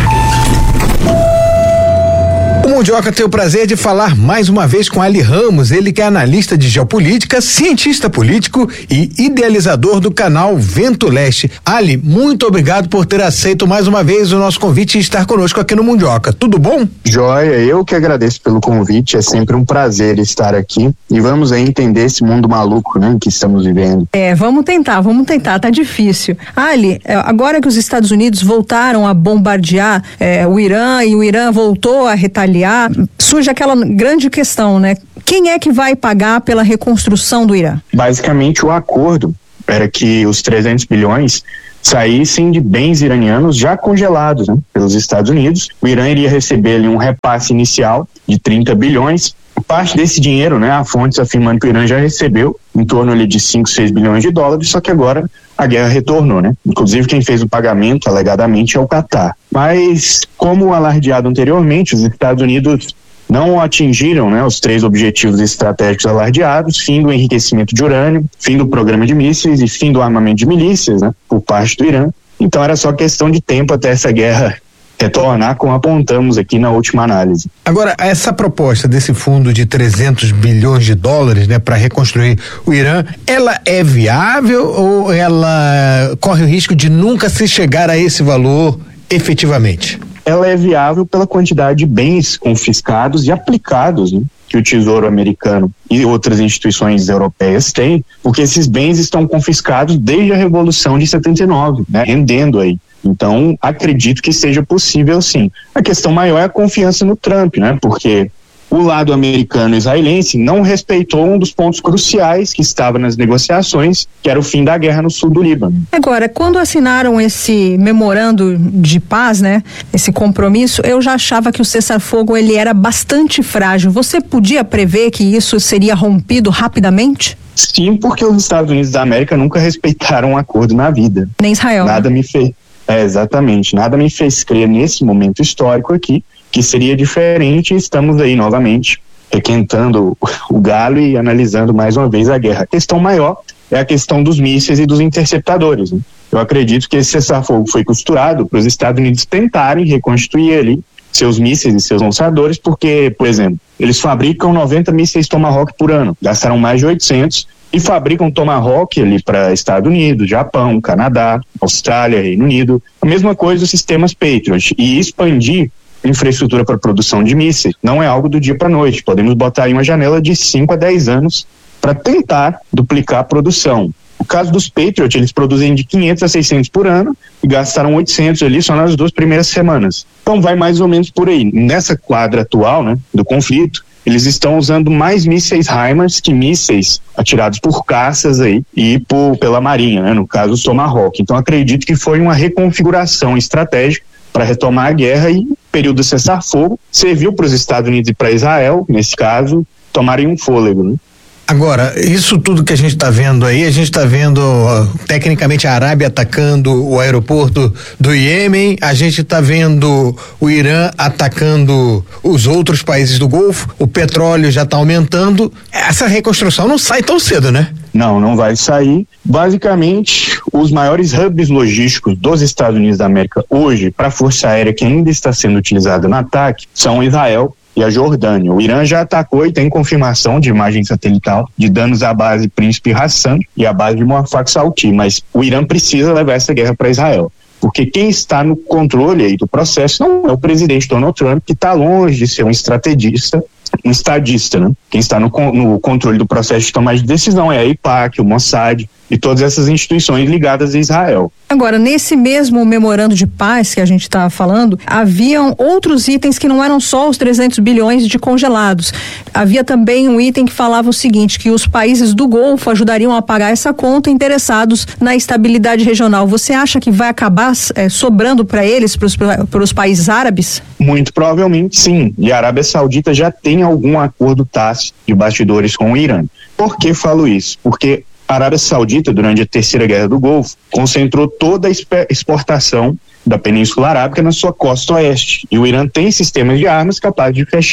O Mundioca tem o prazer de falar mais uma vez com Ali Ramos, ele que é analista de geopolítica, cientista político e idealizador do canal Vento Leste. Ali, muito obrigado por ter aceito mais uma vez o nosso convite e estar conosco aqui no Mundioca. Tudo bom? Joia, eu que agradeço pelo convite, é sempre um prazer estar aqui e vamos aí entender esse mundo maluco, né, que estamos vivendo. É, vamos tentar, vamos tentar, tá difícil. Ali, agora que os Estados Unidos voltaram a bombardear é, o Irã e o Irã voltou a retaliar, surge aquela grande questão, né? Quem é que vai pagar pela reconstrução do Irã? Basicamente, o acordo era que os trezentos bilhões saíssem de bens iranianos já congelados, né, pelos Estados Unidos. O Irã iria receber ali um repasse inicial de trinta bilhões. Parte desse dinheiro, né, há fontes afirmando que o Irã já recebeu em torno ali de cinco, seis bilhões de dólares, só que agora a guerra retornou, né? Inclusive quem fez o pagamento, alegadamente, é o Catar. Mas, como alardeado anteriormente, os Estados Unidos não atingiram, né, os três objetivos estratégicos alardeados: fim do enriquecimento de urânio, fim do programa de mísseis e fim do armamento de milícias, né, por parte do Irã. Então era só questão de tempo até essa guerra retornar, como apontamos aqui na última análise. Agora, essa proposta desse fundo de trezentos bilhões de dólares, né, para reconstruir o Irã, ela é viável ou ela corre o risco de nunca se chegar a esse valor efetivamente? Ela é viável pela quantidade de bens confiscados e aplicados, né, que o Tesouro Americano e outras instituições europeias têm, porque esses bens estão confiscados desde a Revolução de setenta e nove, né, rendendo aí. Então, acredito que seja possível, sim. A questão maior é a confiança no Trump, né? Porque o lado americano e israelense não respeitou um dos pontos cruciais que estava nas negociações, que era o fim da guerra no sul do Líbano. Agora, quando assinaram esse memorando de paz, né? Esse compromisso, eu já achava que o cessar-fogo ele era bastante frágil. Você podia prever que isso seria rompido rapidamente? Sim, porque os Estados Unidos da América nunca respeitaram um acordo na vida. Nem Israel. Nada né? me fez... É, exatamente. Nada me fez crer nesse momento histórico aqui que seria diferente. Estamos aí novamente requentando o galo e analisando mais uma vez a guerra. A questão maior é a questão dos mísseis e dos interceptadores, né? Eu acredito que esse cessar-fogo foi costurado para os Estados Unidos tentarem reconstruir ali seus mísseis e seus lançadores, porque, por exemplo, eles fabricam noventa mísseis Tomahawk por ano, gastaram mais de oitocentos e fabricam Tomahawk ali para Estados Unidos, Japão, Canadá, Austrália, Reino Unido. A mesma coisa os sistemas Patriot. E expandir infraestrutura para produção de mísseis não é algo do dia para noite. Podemos botar aí uma janela de cinco a dez anos para tentar duplicar a produção. No caso dos Patriot, eles produzem de quinhentos a seiscentos por ano e gastaram oitocentos ali só nas duas primeiras semanas. Então vai mais ou menos por aí. Nessa quadra atual, né, do conflito, eles estão usando mais mísseis HIMARS que mísseis atirados por caças aí e por, pela Marinha, né, no caso o Tomahawk. Então acredito que foi uma reconfiguração estratégica para retomar a guerra e, período de cessar-fogo, serviu para os Estados Unidos e para Israel, nesse caso, tomarem um fôlego, né? Agora, isso tudo que a gente está vendo aí, a gente está vendo uh, tecnicamente a Arábia atacando o aeroporto do Iêmen, a gente está vendo o Irã atacando os outros países do Golfo, o petróleo já está aumentando. Essa reconstrução não sai tão cedo, né? Não, não vai sair. Basicamente, os maiores hubs logísticos dos Estados Unidos da América hoje, para a Força Aérea que ainda está sendo utilizada no ataque, são Israel e a Jordânia. O Irã já atacou e tem confirmação de imagem satelital de danos à base Príncipe Hassan e à base de Muaffaq Salti, mas o Irã precisa levar essa guerra para Israel, porque quem está no controle aí do processo não é o presidente Donald Trump, que está longe de ser um estrategista, um estadista, né? Quem está no, no controle do processo de tomada de decisão é a IPAC, o Mossad e todas essas instituições ligadas a Israel. Agora, nesse mesmo memorando de paz que a gente está falando, haviam outros itens que não eram só os trezentos bilhões de congelados. Havia também um item que falava o seguinte, que os países do Golfo ajudariam a pagar essa conta interessados na estabilidade regional. Você acha que vai acabar é, sobrando para eles, para os países árabes? Muito provavelmente sim. E a Arábia Saudita já tem algum acordo tácito de bastidores com o Irã. Por que falo isso? Porque a Arábia Saudita, durante a Terceira Guerra do Golfo, concentrou toda a exportação da Península Arábica na sua costa oeste. E o Irã tem sistemas de armas capazes de fechar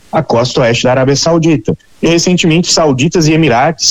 a costa oeste da Arábia Saudita. E recentemente, sauditas e emirates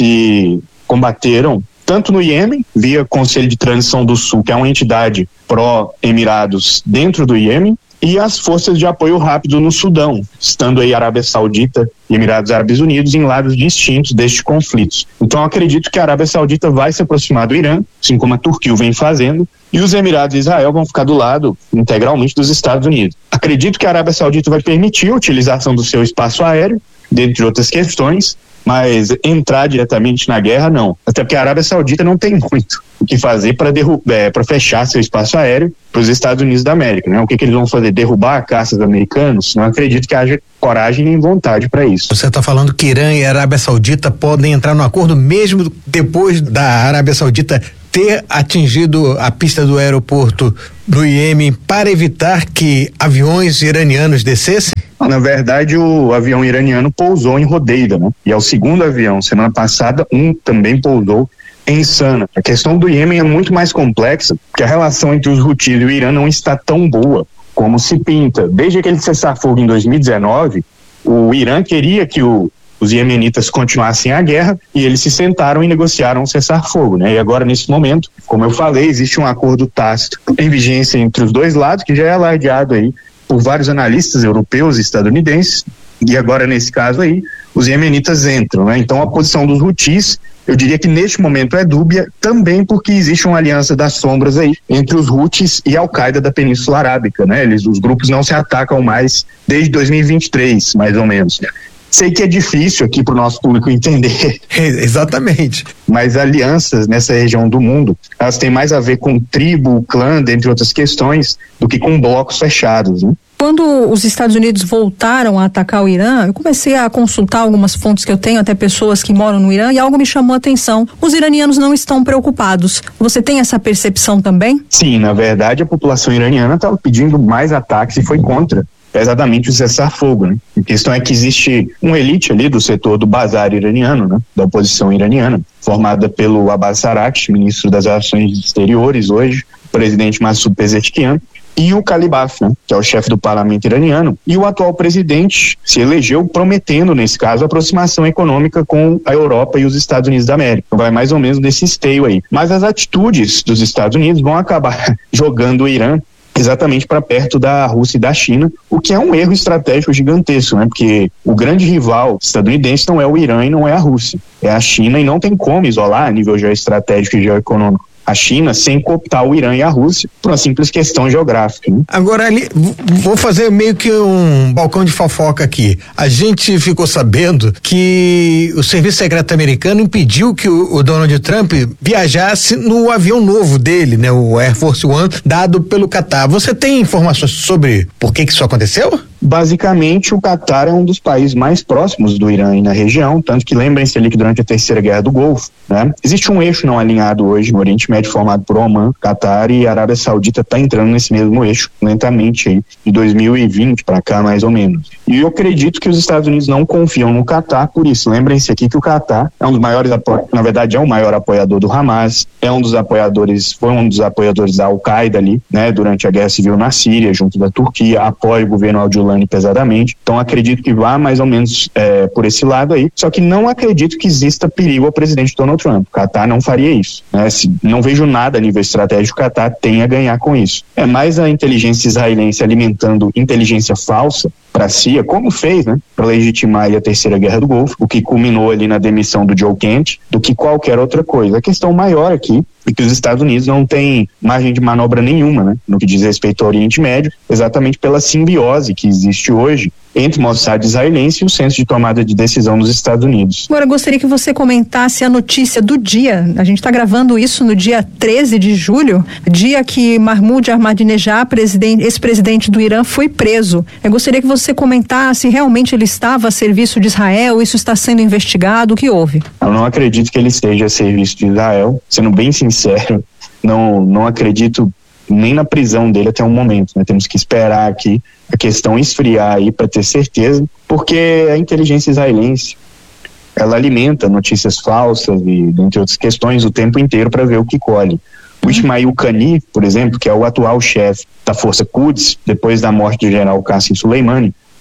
se combateram tanto no Iêmen, via Conselho de Transição do Sul, que é uma entidade pró-Emirados dentro do Iêmen, e as forças de apoio rápido no Sudão, estando aí Arábia Saudita e Emirados Árabes Unidos em lados distintos destes conflitos. Então acredito que a Arábia Saudita vai se aproximar do Irã, assim como a Turquia o vem fazendo, e os Emirados e Israel vão ficar do lado integralmente dos Estados Unidos. Acredito que a Arábia Saudita vai permitir a utilização do seu espaço aéreo, dentre outras questões, mas entrar diretamente na guerra, não. Até porque a Arábia Saudita não tem muito o que fazer para é, para fechar seu espaço aéreo para os Estados Unidos da América, né? O que, que eles vão fazer? Derrubar caças americanos? Não acredito que haja coragem nem vontade para isso. Você está falando que Irã e Arábia Saudita podem entrar no acordo mesmo depois da Arábia Saudita ter atingido a pista do aeroporto do Iêmen para evitar que aviões iranianos descessem? Na verdade, o avião iraniano pousou em Rodeida, né? E é o segundo avião. Semana passada, um também pousou em Sana. A questão do Iêmen é muito mais complexa, porque a relação entre os Houthis e o Irã não está tão boa como se pinta. Desde aquele cessar-fogo em dois mil e dezenove, o Irã queria que o os iemenitas continuassem a guerra e eles se sentaram e negociaram um cessar-fogo, né? E agora, nesse momento, como eu falei, existe um acordo tácito em vigência entre os dois lados, que já é alardeado aí por vários analistas europeus e estadunidenses, e agora, nesse caso aí, os iemenitas entram, né? Então, a posição dos Houthis, eu diria que neste momento é dúbia, também porque existe uma aliança das sombras aí entre os Houthis e a Al-Qaeda da Península Arábica, né? Eles, os grupos não se atacam mais desde dois mil e vinte e três, mais ou menos. Sei que é difícil aqui para o nosso público entender. Exatamente. Mas alianças nessa região do mundo, elas têm mais a ver com tribo, clã, dentre outras questões, do que com blocos fechados, né? Quando os Estados Unidos voltaram a atacar o Irã, eu comecei a consultar algumas fontes que eu tenho, até pessoas que moram no Irã, e algo me chamou a atenção. Os iranianos não estão preocupados. Você tem essa percepção também? Sim, na verdade a população iraniana estava pedindo mais ataques e foi contra. É exatamente o cessar-fogo, né? A questão é que existe uma elite ali do setor do bazar iraniano, né? Da oposição iraniana, formada pelo Abbas Araghchi, ministro das Relações Exteriores hoje, presidente Massoud Pezeshkian, e o Kalibaf, né? Que é o chefe do parlamento iraniano, e o atual presidente se elegeu prometendo, nesse caso, aproximação econômica com a Europa e os Estados Unidos da América. Vai mais ou menos nesse esteio aí. Mas as atitudes dos Estados Unidos vão acabar jogando o Irã exatamente para perto da Rússia e da China, o que é um erro estratégico gigantesco, né? Porque o grande rival estadunidense não é o Irã e não é a Rússia, é a China, e não tem como isolar a nível geoestratégico e geoeconômico a China sem cooptar o Irã e a Rússia por uma simples questão geográfica, né? Agora, ali, vou fazer meio que um balcão de fofoca aqui. A gente ficou sabendo que o Serviço Secreto americano impediu que o, o Donald Trump viajasse no avião novo dele, né? O Air Force One, dado pelo Catar. Você tem informações sobre por que que isso aconteceu? Basicamente, o Catar é um dos países mais próximos do Irã e na região, tanto que lembrem-se ali que durante a Terceira Guerra do Golfo, né, existe um eixo não alinhado hoje no Oriente Médio formado por Omã, Catar, e a Arábia Saudita está entrando nesse mesmo eixo lentamente aí, de dois mil e vinte para cá mais ou menos. E eu acredito que os Estados Unidos não confiam no Catar por isso. Lembrem-se aqui que o Catar é um dos maiores, na verdade é o maior apoiador do Hamas, é um dos apoiadores, foi um dos apoiadores da Al-Qaeda ali, né, durante a Guerra Civil na Síria, junto da Turquia, apoia o governo Al-Julani pesadamente, então acredito que vá mais ou menos é, por esse lado aí, só que não acredito que exista perigo ao presidente Donald Trump. O Catar não faria isso, né? Se, não vejo nada a nível estratégico que o Catar tenha a ganhar com isso. É mais a inteligência israelense alimentando inteligência falsa para si, como fez, né, para legitimar aí a Terceira Guerra do Golfo, o que culminou ali na demissão do Joe Kent, do que qualquer outra coisa. A questão maior aqui é que os Estados Unidos não têm margem de manobra nenhuma, né, no que diz respeito ao Oriente Médio, exatamente pela simbiose que existe hoje entre o Mossad israelense e o centro de tomada de decisão dos Estados Unidos. Agora, eu gostaria que você comentasse a notícia do dia. A gente está gravando isso no dia treze de julho, dia que Mahmoud Ahmadinejad, presidente, ex-presidente do Irã, foi preso. Eu gostaria que você comentasse se realmente ele estava a serviço de Israel, isso está sendo investigado, o que houve? Eu não acredito que ele esteja a serviço de Israel, sendo bem sincero, não, não acredito nem na prisão dele até o momento, né? Temos que esperar aqui a questão esfriar aí para ter certeza, porque a inteligência israelense, ela alimenta notícias falsas e, entre outras questões, o tempo inteiro para ver o que colhe. O Ismail Qani, por exemplo, que é o atual chefe da Força Quds, depois da morte do general Qasem Soleimani,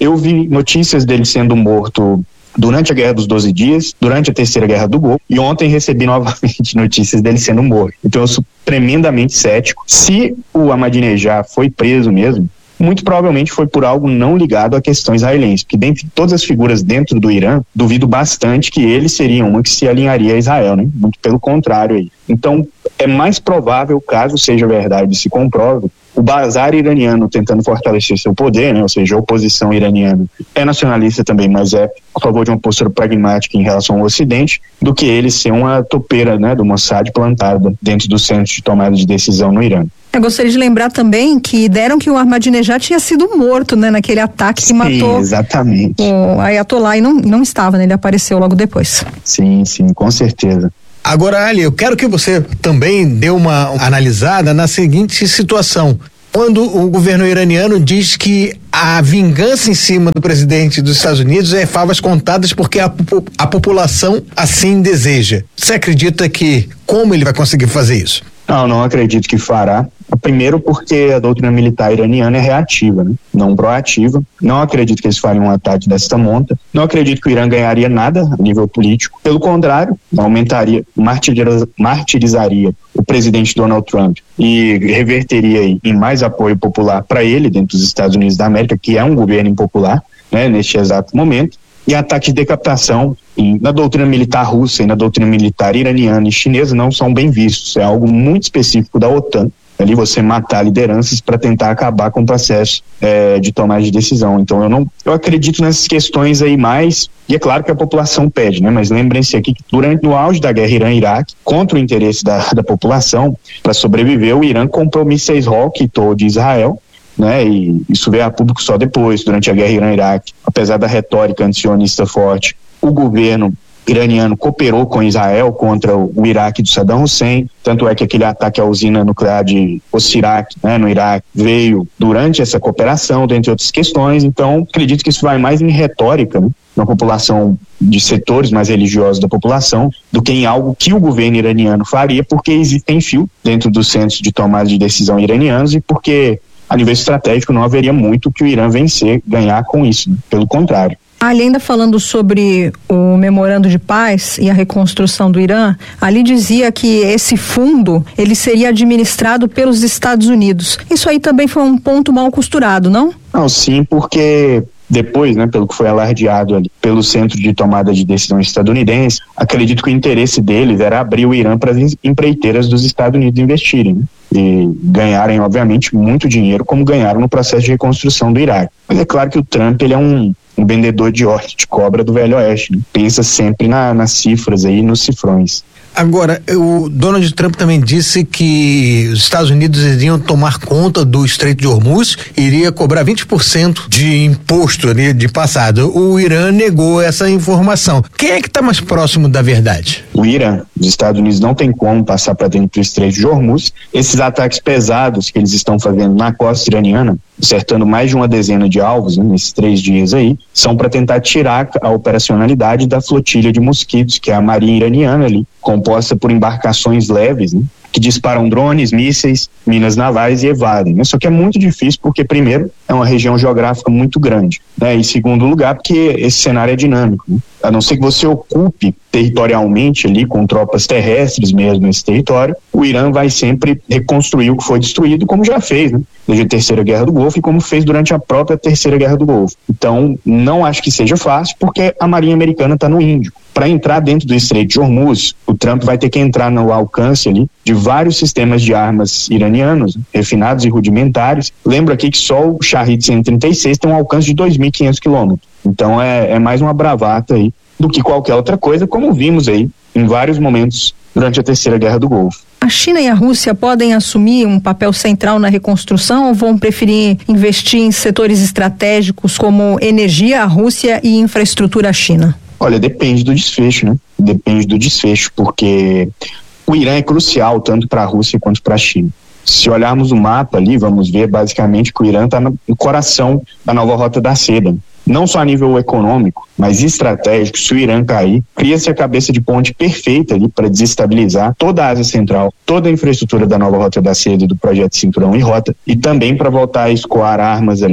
Eu vi notícias dele sendo morto durante a Guerra dos doze Dias, durante a Terceira Guerra do Golfo, e ontem recebi novamente notícias dele sendo morto. Então eu sou tremendamente cético. Se o Ahmadinejad foi preso mesmo, muito provavelmente foi por algo não ligado à questão israelense, porque dentre todas as figuras dentro do Irã, duvido bastante que ele seria uma que se alinharia a Israel, né? Muito pelo contrário aí. Então, é mais provável, caso seja verdade e se comprove, o bazar iraniano tentando fortalecer seu poder, né? Ou seja, a oposição iraniana é nacionalista também, mas é a favor de uma postura pragmática em relação ao Ocidente, do que ele ser uma topeira, né, do Mossad plantada dentro do centro de tomada de decisão no Irã. Eu gostaria de lembrar também que deram que o Ahmadinejad tinha sido morto, né, naquele ataque que sim, matou exatamente. o Ayatollah, e não, não estava, né, ele apareceu logo depois. Sim, sim, com certeza. Agora, Ali, eu quero que você também dê uma analisada na seguinte situação. Quando o governo iraniano diz que a vingança em cima do presidente dos Estados Unidos é favas contadas porque a, a população assim deseja. Você acredita que como ele vai conseguir fazer isso? Não, não acredito que fará. Primeiro porque a doutrina militar iraniana é reativa, né? Não proativa. Não acredito que eles fariam um ataque desta monta. Não acredito que o Irã ganharia nada a nível político. Pelo contrário, aumentaria, martiriza, martirizaria o presidente Donald Trump e reverteria aí em mais apoio popular para ele dentro dos Estados Unidos da América, que é um governo impopular, né, neste exato momento. E ataques de decapitação e na doutrina militar russa e na doutrina militar iraniana e chinesa não são bem vistos. É algo muito específico da OTAN. Ali você matar lideranças para tentar acabar com o processo é, de tomada de decisão. Então eu não, eu acredito nessas questões aí mais, e é claro que a população pede, né? Mas lembrem-se aqui que durante no auge da guerra Irã-Iraque, contra o interesse da, da população, para sobreviver, o Irã comprou mísseis Hawk de Israel, né? E isso veio a público só depois, durante a guerra Irã-Iraque. Apesar da retórica antisionista forte, o governo iraniano cooperou com Israel contra o Iraque do Saddam Hussein, tanto é que aquele ataque à usina nuclear de Osirak, né, no Iraque, veio durante essa cooperação, dentre outras questões. Então acredito que isso vai mais em retórica, né, na população, de setores mais religiosos da população, do que em algo que o governo iraniano faria, porque existem fio dentro dos centros de tomada de decisão iranianos e porque a nível estratégico não haveria muito que o Irã vencer, ganhar com isso, né? Pelo contrário. Ali ainda falando sobre o memorando de paz e a reconstrução do Irã, ali dizia que esse fundo, ele seria administrado pelos Estados Unidos. Isso aí também foi um ponto mal costurado, não? Não, sim, porque depois, né, pelo que foi alardeado ali pelo Centro de Tomada de Decisão estadunidense, acredito que o interesse deles era abrir o Irã para as empreiteiras dos Estados Unidos investirem, né? E ganharem, obviamente, muito dinheiro, como ganharam no processo de reconstrução do Iraque. Mas é claro que o Trump, ele é um, um vendedor de óleo de cobra do Velho Oeste, né? Pensa sempre na, nas cifras aí, nos cifrões. Agora, o Donald Trump também disse que os Estados Unidos iriam tomar conta do Estreito de Hormuz, iria cobrar vinte por cento de imposto ali de passado. O Irã negou essa informação. Quem é que está mais próximo da verdade? O Irã. Os Estados Unidos não tem como passar para dentro do Estreito de Hormuz. Esses ataques pesados que eles estão fazendo na costa iraniana, acertando mais de uma dezena de alvos, né, nesses três dias aí, são para tentar tirar a operacionalidade da flotilha de mosquitos, que é a marinha iraniana ali, composta por embarcações leves, né, que disparam drones, mísseis, minas navais e evadem, né? Só que é muito difícil porque, primeiro, é uma região geográfica muito grande, né? E, segundo lugar, porque esse cenário é dinâmico, né? A não ser que você ocupe territorialmente ali, com tropas terrestres mesmo esse território, o Irã vai sempre reconstruir o que foi destruído, como já fez, né? Desde a Terceira Guerra do Golfo e como fez durante a própria Terceira Guerra do Golfo. Então, não acho que seja fácil, porque a Marinha Americana está no Índico. Para entrar dentro do Estreito de Hormuz, o Trump vai ter que entrar no alcance ali de vários sistemas de armas iranianos, refinados e rudimentares. Lembro aqui que só o Shahed cento e trinta e seis tem um alcance de dois mil e quinhentos quilômetros. Então é, é mais uma bravata aí do que qualquer outra coisa, como vimos aí em vários momentos durante a Terceira Guerra do Golfo. A China e a Rússia podem assumir um papel central na reconstrução ou vão preferir investir em setores estratégicos como energia, a Rússia, e infraestrutura, a China? Olha, depende do desfecho, né? Depende do desfecho, porque o Irã é crucial tanto para a Rússia quanto para a China. Se olharmos o mapa ali, vamos ver basicamente que o Irã está no coração da nova Rota da Seda. Não só a nível econômico, mas estratégico. Se o Irã cair, cria-se a cabeça de ponte perfeita ali para desestabilizar toda a Ásia Central, toda a infraestrutura da nova Rota da Seda e do projeto Cinturão e Rota, e também para voltar a escoar armas ali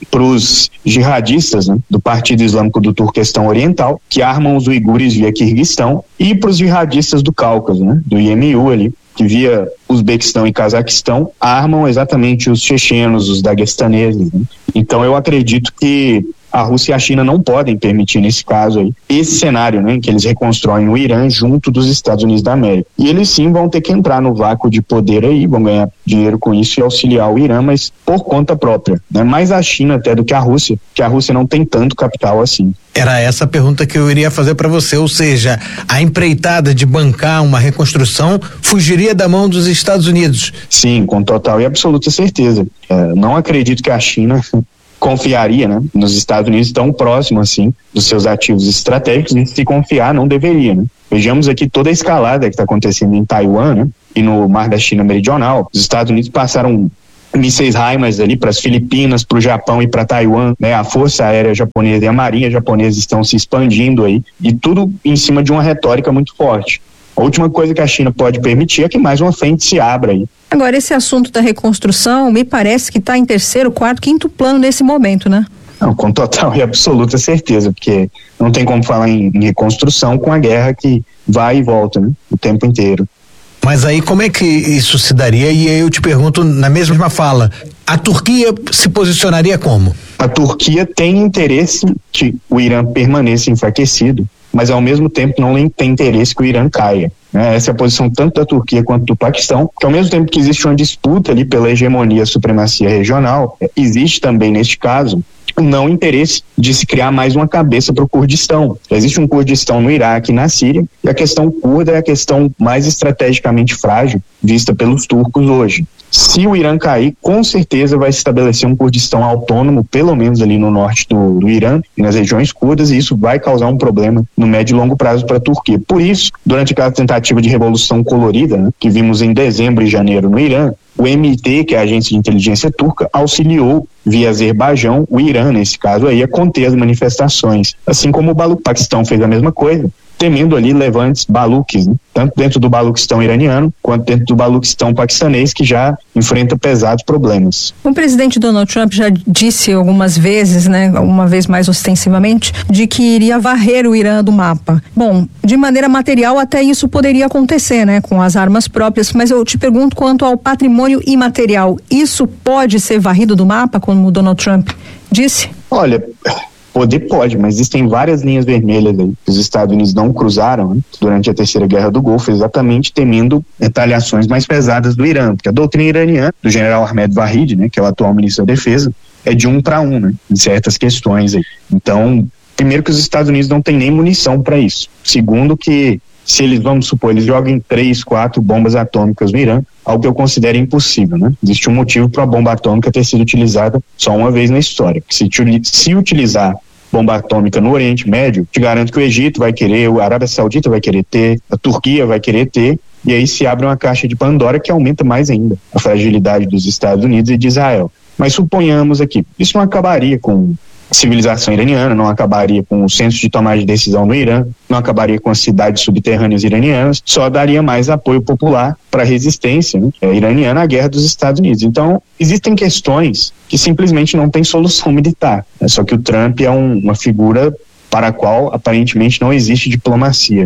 para os jihadistas, né, do Partido Islâmico do Turquestão Oriental, que armam os uigures via Quirguistão, e para os jihadistas do Cáucaso, né, do I M U ali, que via Uzbequistão e Cazaquistão armam exatamente os chechenos, os daguestaneses, né? Então eu acredito que a Rússia e a China não podem permitir, nesse caso aí, esse cenário, né, em que eles reconstroem o Irã junto dos Estados Unidos da América. E eles sim vão ter que entrar no vácuo de poder aí, vão ganhar dinheiro com isso e auxiliar o Irã, mas por conta própria, né? Mais a China até do que a Rússia, que a Rússia não tem tanto capital assim. Era essa a pergunta que eu iria fazer para você, ou seja, a empreitada de bancar uma reconstrução fugiria da mão dos Estados Unidos? Sim, com total e absoluta certeza. É, não acredito que a China confiaria, né, nos Estados Unidos tão próximo assim dos seus ativos estratégicos, e se confiar não deveria, né? Vejamos aqui toda a escalada que está acontecendo em Taiwan, né, e no Mar da China Meridional. Os Estados Unidos passaram mísseis HIMARS ali para as Filipinas, para o Japão e para Taiwan, né? A Força Aérea Japonesa e a Marinha Japonesa estão se expandindo aí, e tudo em cima de uma retórica muito forte. A última coisa que a China pode permitir é que mais uma frente se abra aí. Agora, esse assunto da reconstrução me parece que está em terceiro, quarto, quinto plano nesse momento, né? Não, com total e absoluta certeza, porque não tem como falar em, em reconstrução com a guerra que vai e volta, né, o tempo inteiro. Mas aí como é que isso se daria? E aí eu te pergunto na mesma fala, a Turquia se posicionaria como? A Turquia tem interesse que o Irã permaneça enfraquecido, mas ao mesmo tempo não tem interesse que o Irã caia. Né? Essa é a posição tanto da Turquia quanto do Paquistão, que ao mesmo tempo que existe uma disputa ali pela hegemonia e supremacia regional, existe também neste caso o não interesse de se criar mais uma cabeça para o Kurdistão. Existe um Kurdistão no Iraque e na Síria, e a questão curda é a questão mais estrategicamente frágil vista pelos turcos hoje. Se o Irã cair, com certeza vai se estabelecer um Kurdistão autônomo, pelo menos ali no norte do, do Irã e nas regiões curdas, e isso vai causar um problema no médio e longo prazo para a Turquia. Por isso, durante aquela tentativa de revolução colorida, né, que vimos em dezembro e janeiro no Irã, o M I T, que é a agência de inteligência turca, auxiliou via Azerbaijão, o Irã, nesse caso aí, a conter as manifestações. Assim como o Paquistão fez a mesma coisa, temendo ali levantes baluques, né? Tanto dentro do Baluquistão iraniano, quanto dentro do Baluquistão paquistanês, que já enfrenta pesados problemas. O presidente Donald Trump já disse algumas vezes, né, uma vez mais ostensivamente, de que iria varrer o Irã do mapa. Bom, de maneira material até isso poderia acontecer, né, com as armas próprias, mas eu te pergunto quanto ao patrimônio imaterial, isso pode ser varrido do mapa, como o Donald Trump disse? Olha, poder pode, mas existem várias linhas vermelhas aí que os Estados Unidos não cruzaram, né, durante a Terceira Guerra do Golfo, exatamente temendo retaliações mais pesadas do Irã, porque a doutrina iraniana do general Ahmed Vahid, né, que é o atual ministro da Defesa, é de um para um, né, em certas questões aí. Então, primeiro que os Estados Unidos não têm nem munição para isso. Segundo que, se eles, vamos supor, eles joguem três, quatro bombas atômicas no Irã, algo que eu considero impossível, né? Existe um motivo para a bomba atômica ter sido utilizada só uma vez na história. Se, se utilizar bomba atômica no Oriente Médio, te garanto que o Egito vai querer, a Arábia Saudita vai querer ter, a Turquia vai querer ter, e aí se abre uma caixa de Pandora que aumenta mais ainda a fragilidade dos Estados Unidos e de Israel. Mas suponhamos aqui, isso não acabaria com civilização iraniana, não acabaria com o senso de tomar de decisão no Irã, não acabaria com as cidades subterrâneas iranianas, só daria mais apoio popular para a resistência, né, iraniana à guerra dos Estados Unidos. Então, existem questões que simplesmente não têm solução militar, né, só que o Trump é um, uma figura para a qual aparentemente não existe diplomacia.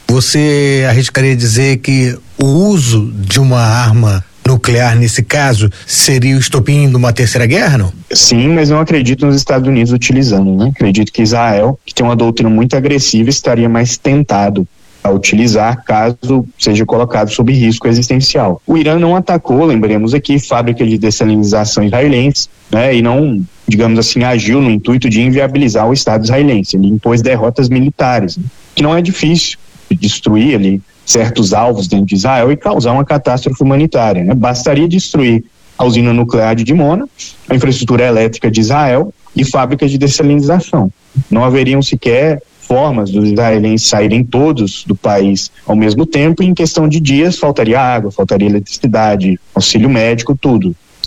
Você arriscaria dizer que o uso de uma arma nuclear, nesse caso, seria o estopim de uma terceira guerra, não? Sim, mas não acredito nos Estados Unidos utilizando, né? Acredito que Israel, que tem uma doutrina muito agressiva, estaria mais tentado a utilizar caso seja colocado sob risco existencial. O Irã não atacou, lembremos aqui, fábrica de dessalinização israelense, né? E não, digamos assim, agiu no intuito de inviabilizar o Estado israelense. Ele impôs derrotas militares, né? Que não é difícil de destruir ali certos alvos dentro de Israel e causar uma catástrofe humanitária, né? Bastaria destruir a usina nuclear de Dimona, a infraestrutura elétrica de Israel e fábricas de dessalinização. Não haveriam sequer formas dos israelenses saírem todos do país ao mesmo tempo, e em questão de dias faltaria água, faltaria eletricidade, auxílio médico, tudo.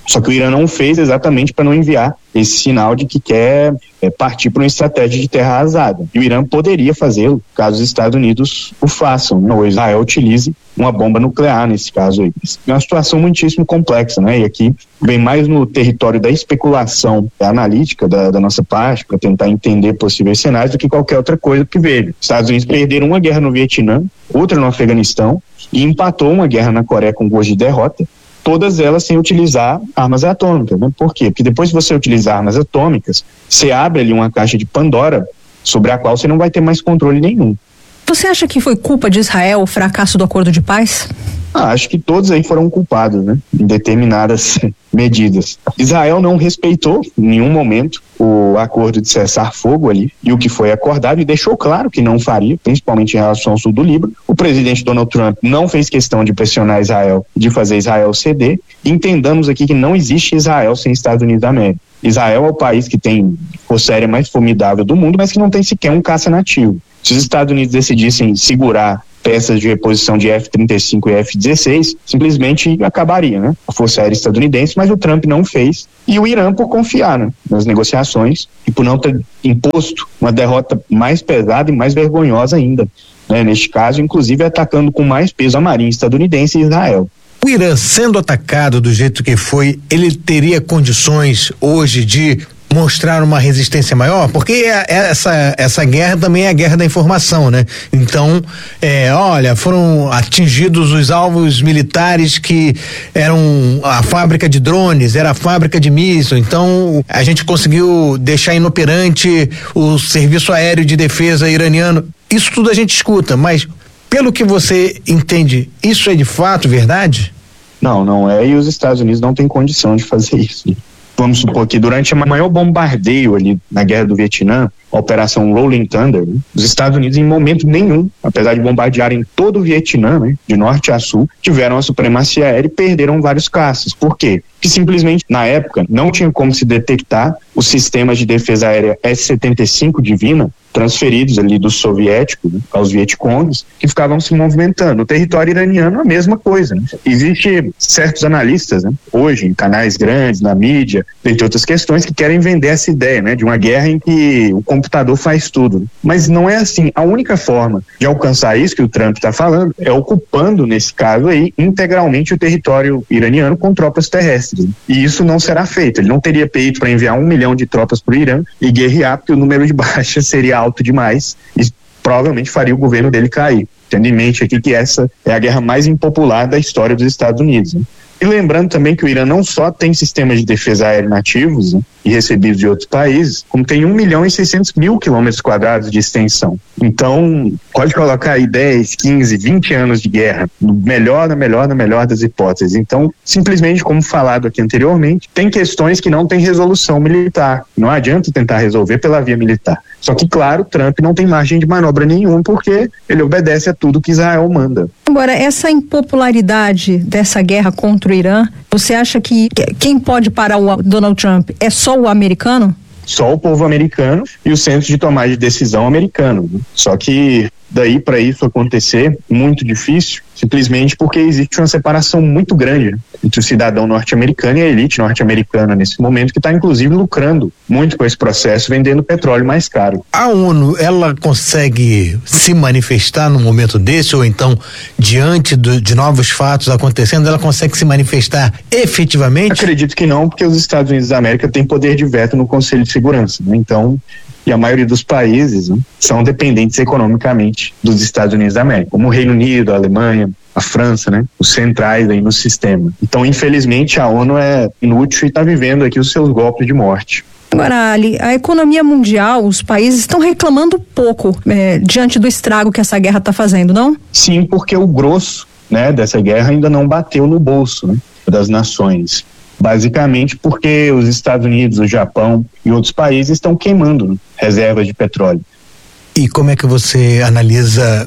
Só que o Irã não fez exatamente para não enviar esse sinal de que quer é, partir para uma estratégia de terra arrasada. E o Irã poderia fazê-lo caso os Estados Unidos o façam, né? Ou Israel utilize uma bomba nuclear nesse caso aí. É uma situação muitíssimo complexa, né? E aqui vem mais no território da especulação analítica da, da nossa parte, para tentar entender possíveis cenários, do que qualquer outra coisa que veja. Os Estados Unidos perderam uma guerra no Vietnã, outra no Afeganistão, e empatou uma guerra na Coreia com gosto de derrota, todas elas sem utilizar armas atômicas, né? Por quê? Porque depois de você utilizar armas atômicas, você abre ali uma caixa de Pandora sobre a qual você não vai ter mais controle nenhum. Você acha que foi culpa de Israel o fracasso do acordo de paz? Ah, acho que todos aí foram culpados, né? Em determinadas medidas. Israel não respeitou em nenhum momento o acordo de cessar-fogo ali e o que foi acordado, e deixou claro que não faria, principalmente em relação ao sul do Líbano. O presidente Donald Trump não fez questão de pressionar Israel, de fazer Israel ceder. Entendamos aqui que não existe Israel sem Estados Unidos da América. Israel é o país que tem a força aérea mais formidável do mundo, mas que não tem sequer um caça nativo. Se os Estados Unidos decidissem segurar peças de reposição de F trinta e cinco e F dezesseis, simplesmente acabaria, né? A Força Aérea estadunidense, mas o Trump não fez. E o Irã, por confiar, né, nas negociações e por não ter imposto uma derrota mais pesada e mais vergonhosa ainda, né? Neste caso, inclusive atacando com mais peso a marinha estadunidense e Israel. O Irã, sendo atacado do jeito que foi, ele teria condições hoje de mostrar uma resistência maior? Porque essa, essa guerra também é a guerra da informação, né? Então, é, olha, foram atingidos os alvos militares que eram a fábrica de drones, era a fábrica de míssil, então a gente conseguiu deixar inoperante o serviço aéreo de defesa iraniano. Isso tudo a gente escuta, mas pelo que você entende, isso é de fato verdade? Não, não é, e os Estados Unidos não têm condição de fazer isso. Vamos supor que durante o maior bombardeio ali na Guerra do Vietnã, a Operação Rolling Thunder, né, os Estados Unidos em momento nenhum, apesar de bombardearem todo o Vietnã, né, de norte a sul, tiveram a supremacia aérea e perderam vários caças. Por quê? Porque simplesmente, na época, não tinha como se detectar os sistemas de defesa aérea S setenta e cinco Divina, transferidos ali dos soviéticos, né, aos vietcongues, que ficavam se movimentando. No território iraniano, a mesma coisa, né? Existe certos analistas, né, hoje, em canais grandes, na mídia, dentre outras questões, que querem vender essa ideia, né, de uma guerra em que o computador faz tudo. Mas não é assim. A única forma de alcançar isso que o Trump está falando é ocupando, nesse caso aí, integralmente o território iraniano com tropas terrestres. E isso não será feito. Ele não teria peito para enviar um milhão de tropas para o Irã e guerrear, porque o número de baixas seria alto demais e provavelmente faria o governo dele cair. Tendo em mente aqui que essa é a guerra mais impopular da história dos Estados Unidos, né? E lembrando também que o Irã não só tem sistemas de defesa aérea nativos, né, e recebidos de outros países, como tem um milhão e seiscentos mil quilômetros quadrados de extensão. Então, pode colocar aí dez, quinze, vinte anos de guerra, no melhor, na melhor, na melhor das hipóteses. Então, simplesmente, como falado aqui anteriormente, tem questões que não têm resolução militar. Não adianta tentar resolver pela via militar. Só que, claro, Trump não tem margem de manobra nenhuma, porque ele obedece a tudo que Israel manda. Agora, essa impopularidade dessa guerra contra o Irã, você acha que quem pode parar o Donald Trump é só o americano? Só o povo americano e o centro de tomada de decisão americano. Né? Só que daí para isso acontecer, muito difícil, simplesmente porque existe uma separação muito grande, né, entre o cidadão norte-americano e a elite norte-americana nesse momento, que está inclusive lucrando muito com esse processo, vendendo petróleo mais caro. A ONU, ela consegue se manifestar num momento desse, ou então diante do, de novos fatos acontecendo, ela consegue se manifestar efetivamente? Acredito que não, porque os Estados Unidos da América têm poder de veto no Conselho de Segurança, né? Então, e a maioria dos países, né, são dependentes economicamente dos Estados Unidos da América, como o Reino Unido, a Alemanha, a França, né, os centrais aí no sistema. Então, infelizmente, a ONU é inútil e está vivendo aqui os seus golpes de morte. Agora, Ali, a economia mundial, os países estão reclamando pouco é, diante do estrago que essa guerra está fazendo, não? Sim, porque o grosso, né, dessa guerra ainda não bateu no bolso, né, das nações. Basicamente porque os Estados Unidos, o Japão e outros países estão queimando, né, reservas de petróleo. E como é que você analisa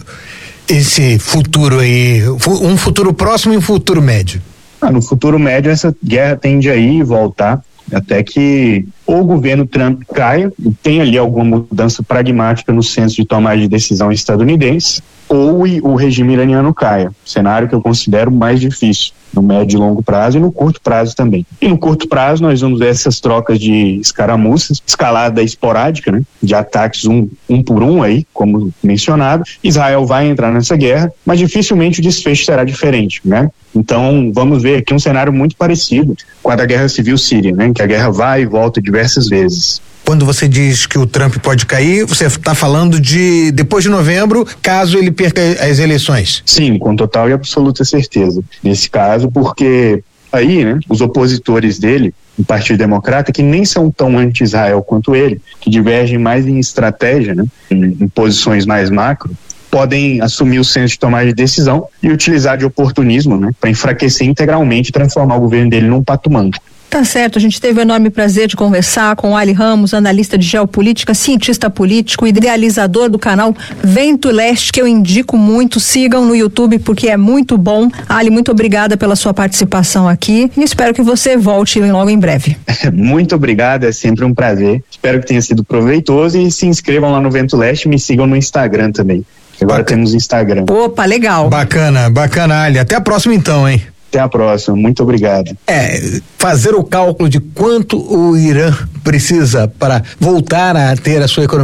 esse futuro aí, um futuro próximo e um futuro médio? Ah, no futuro médio essa guerra tende a ir e voltar até que ou o governo Trump caia e tenha ali alguma mudança pragmática no senso de tomada de decisão estadunidense, ou o regime iraniano caia. Cenário que eu considero mais difícil no médio e longo prazo e no curto prazo também. E no curto prazo nós vamos ver essas trocas de escaramuças, escalada esporádica, né, de ataques um, um por um aí, como mencionado. Israel vai entrar nessa guerra, mas dificilmente o desfecho será diferente, né? Então vamos ver aqui um cenário muito parecido com a da Guerra Civil Síria, né, que a guerra vai e volta diversas vezes. Quando você diz que o Trump pode cair, você está falando de depois de novembro, caso ele perca as eleições? Sim, com total e absoluta certeza. Nesse caso, porque aí, né, os opositores dele, o Partido Democrata, que nem são tão anti-Israel quanto ele, que divergem mais em estratégia, né, em, em posições mais macro, podem assumir o senso de tomar de decisão e utilizar de oportunismo, né, para enfraquecer integralmente e transformar o governo dele num pato manco. Tá certo, a gente teve o enorme prazer de conversar com o Ali Ramos, analista de geopolítica, cientista político, idealizador do canal Vento Leste, que eu indico muito, sigam no YouTube porque é muito bom. Ali, muito obrigada pela sua participação aqui e espero que você volte logo em breve. Muito obrigado, é sempre um prazer, espero que tenha sido proveitoso e se inscrevam lá no Vento Leste e me sigam no Instagram também, agora Bac... temos Instagram. Opa, legal. Bacana, bacana, Ali, até a próxima então, hein? Até a próxima, muito obrigado. É, fazer o cálculo de quanto o Irã precisa para voltar a ter a sua economia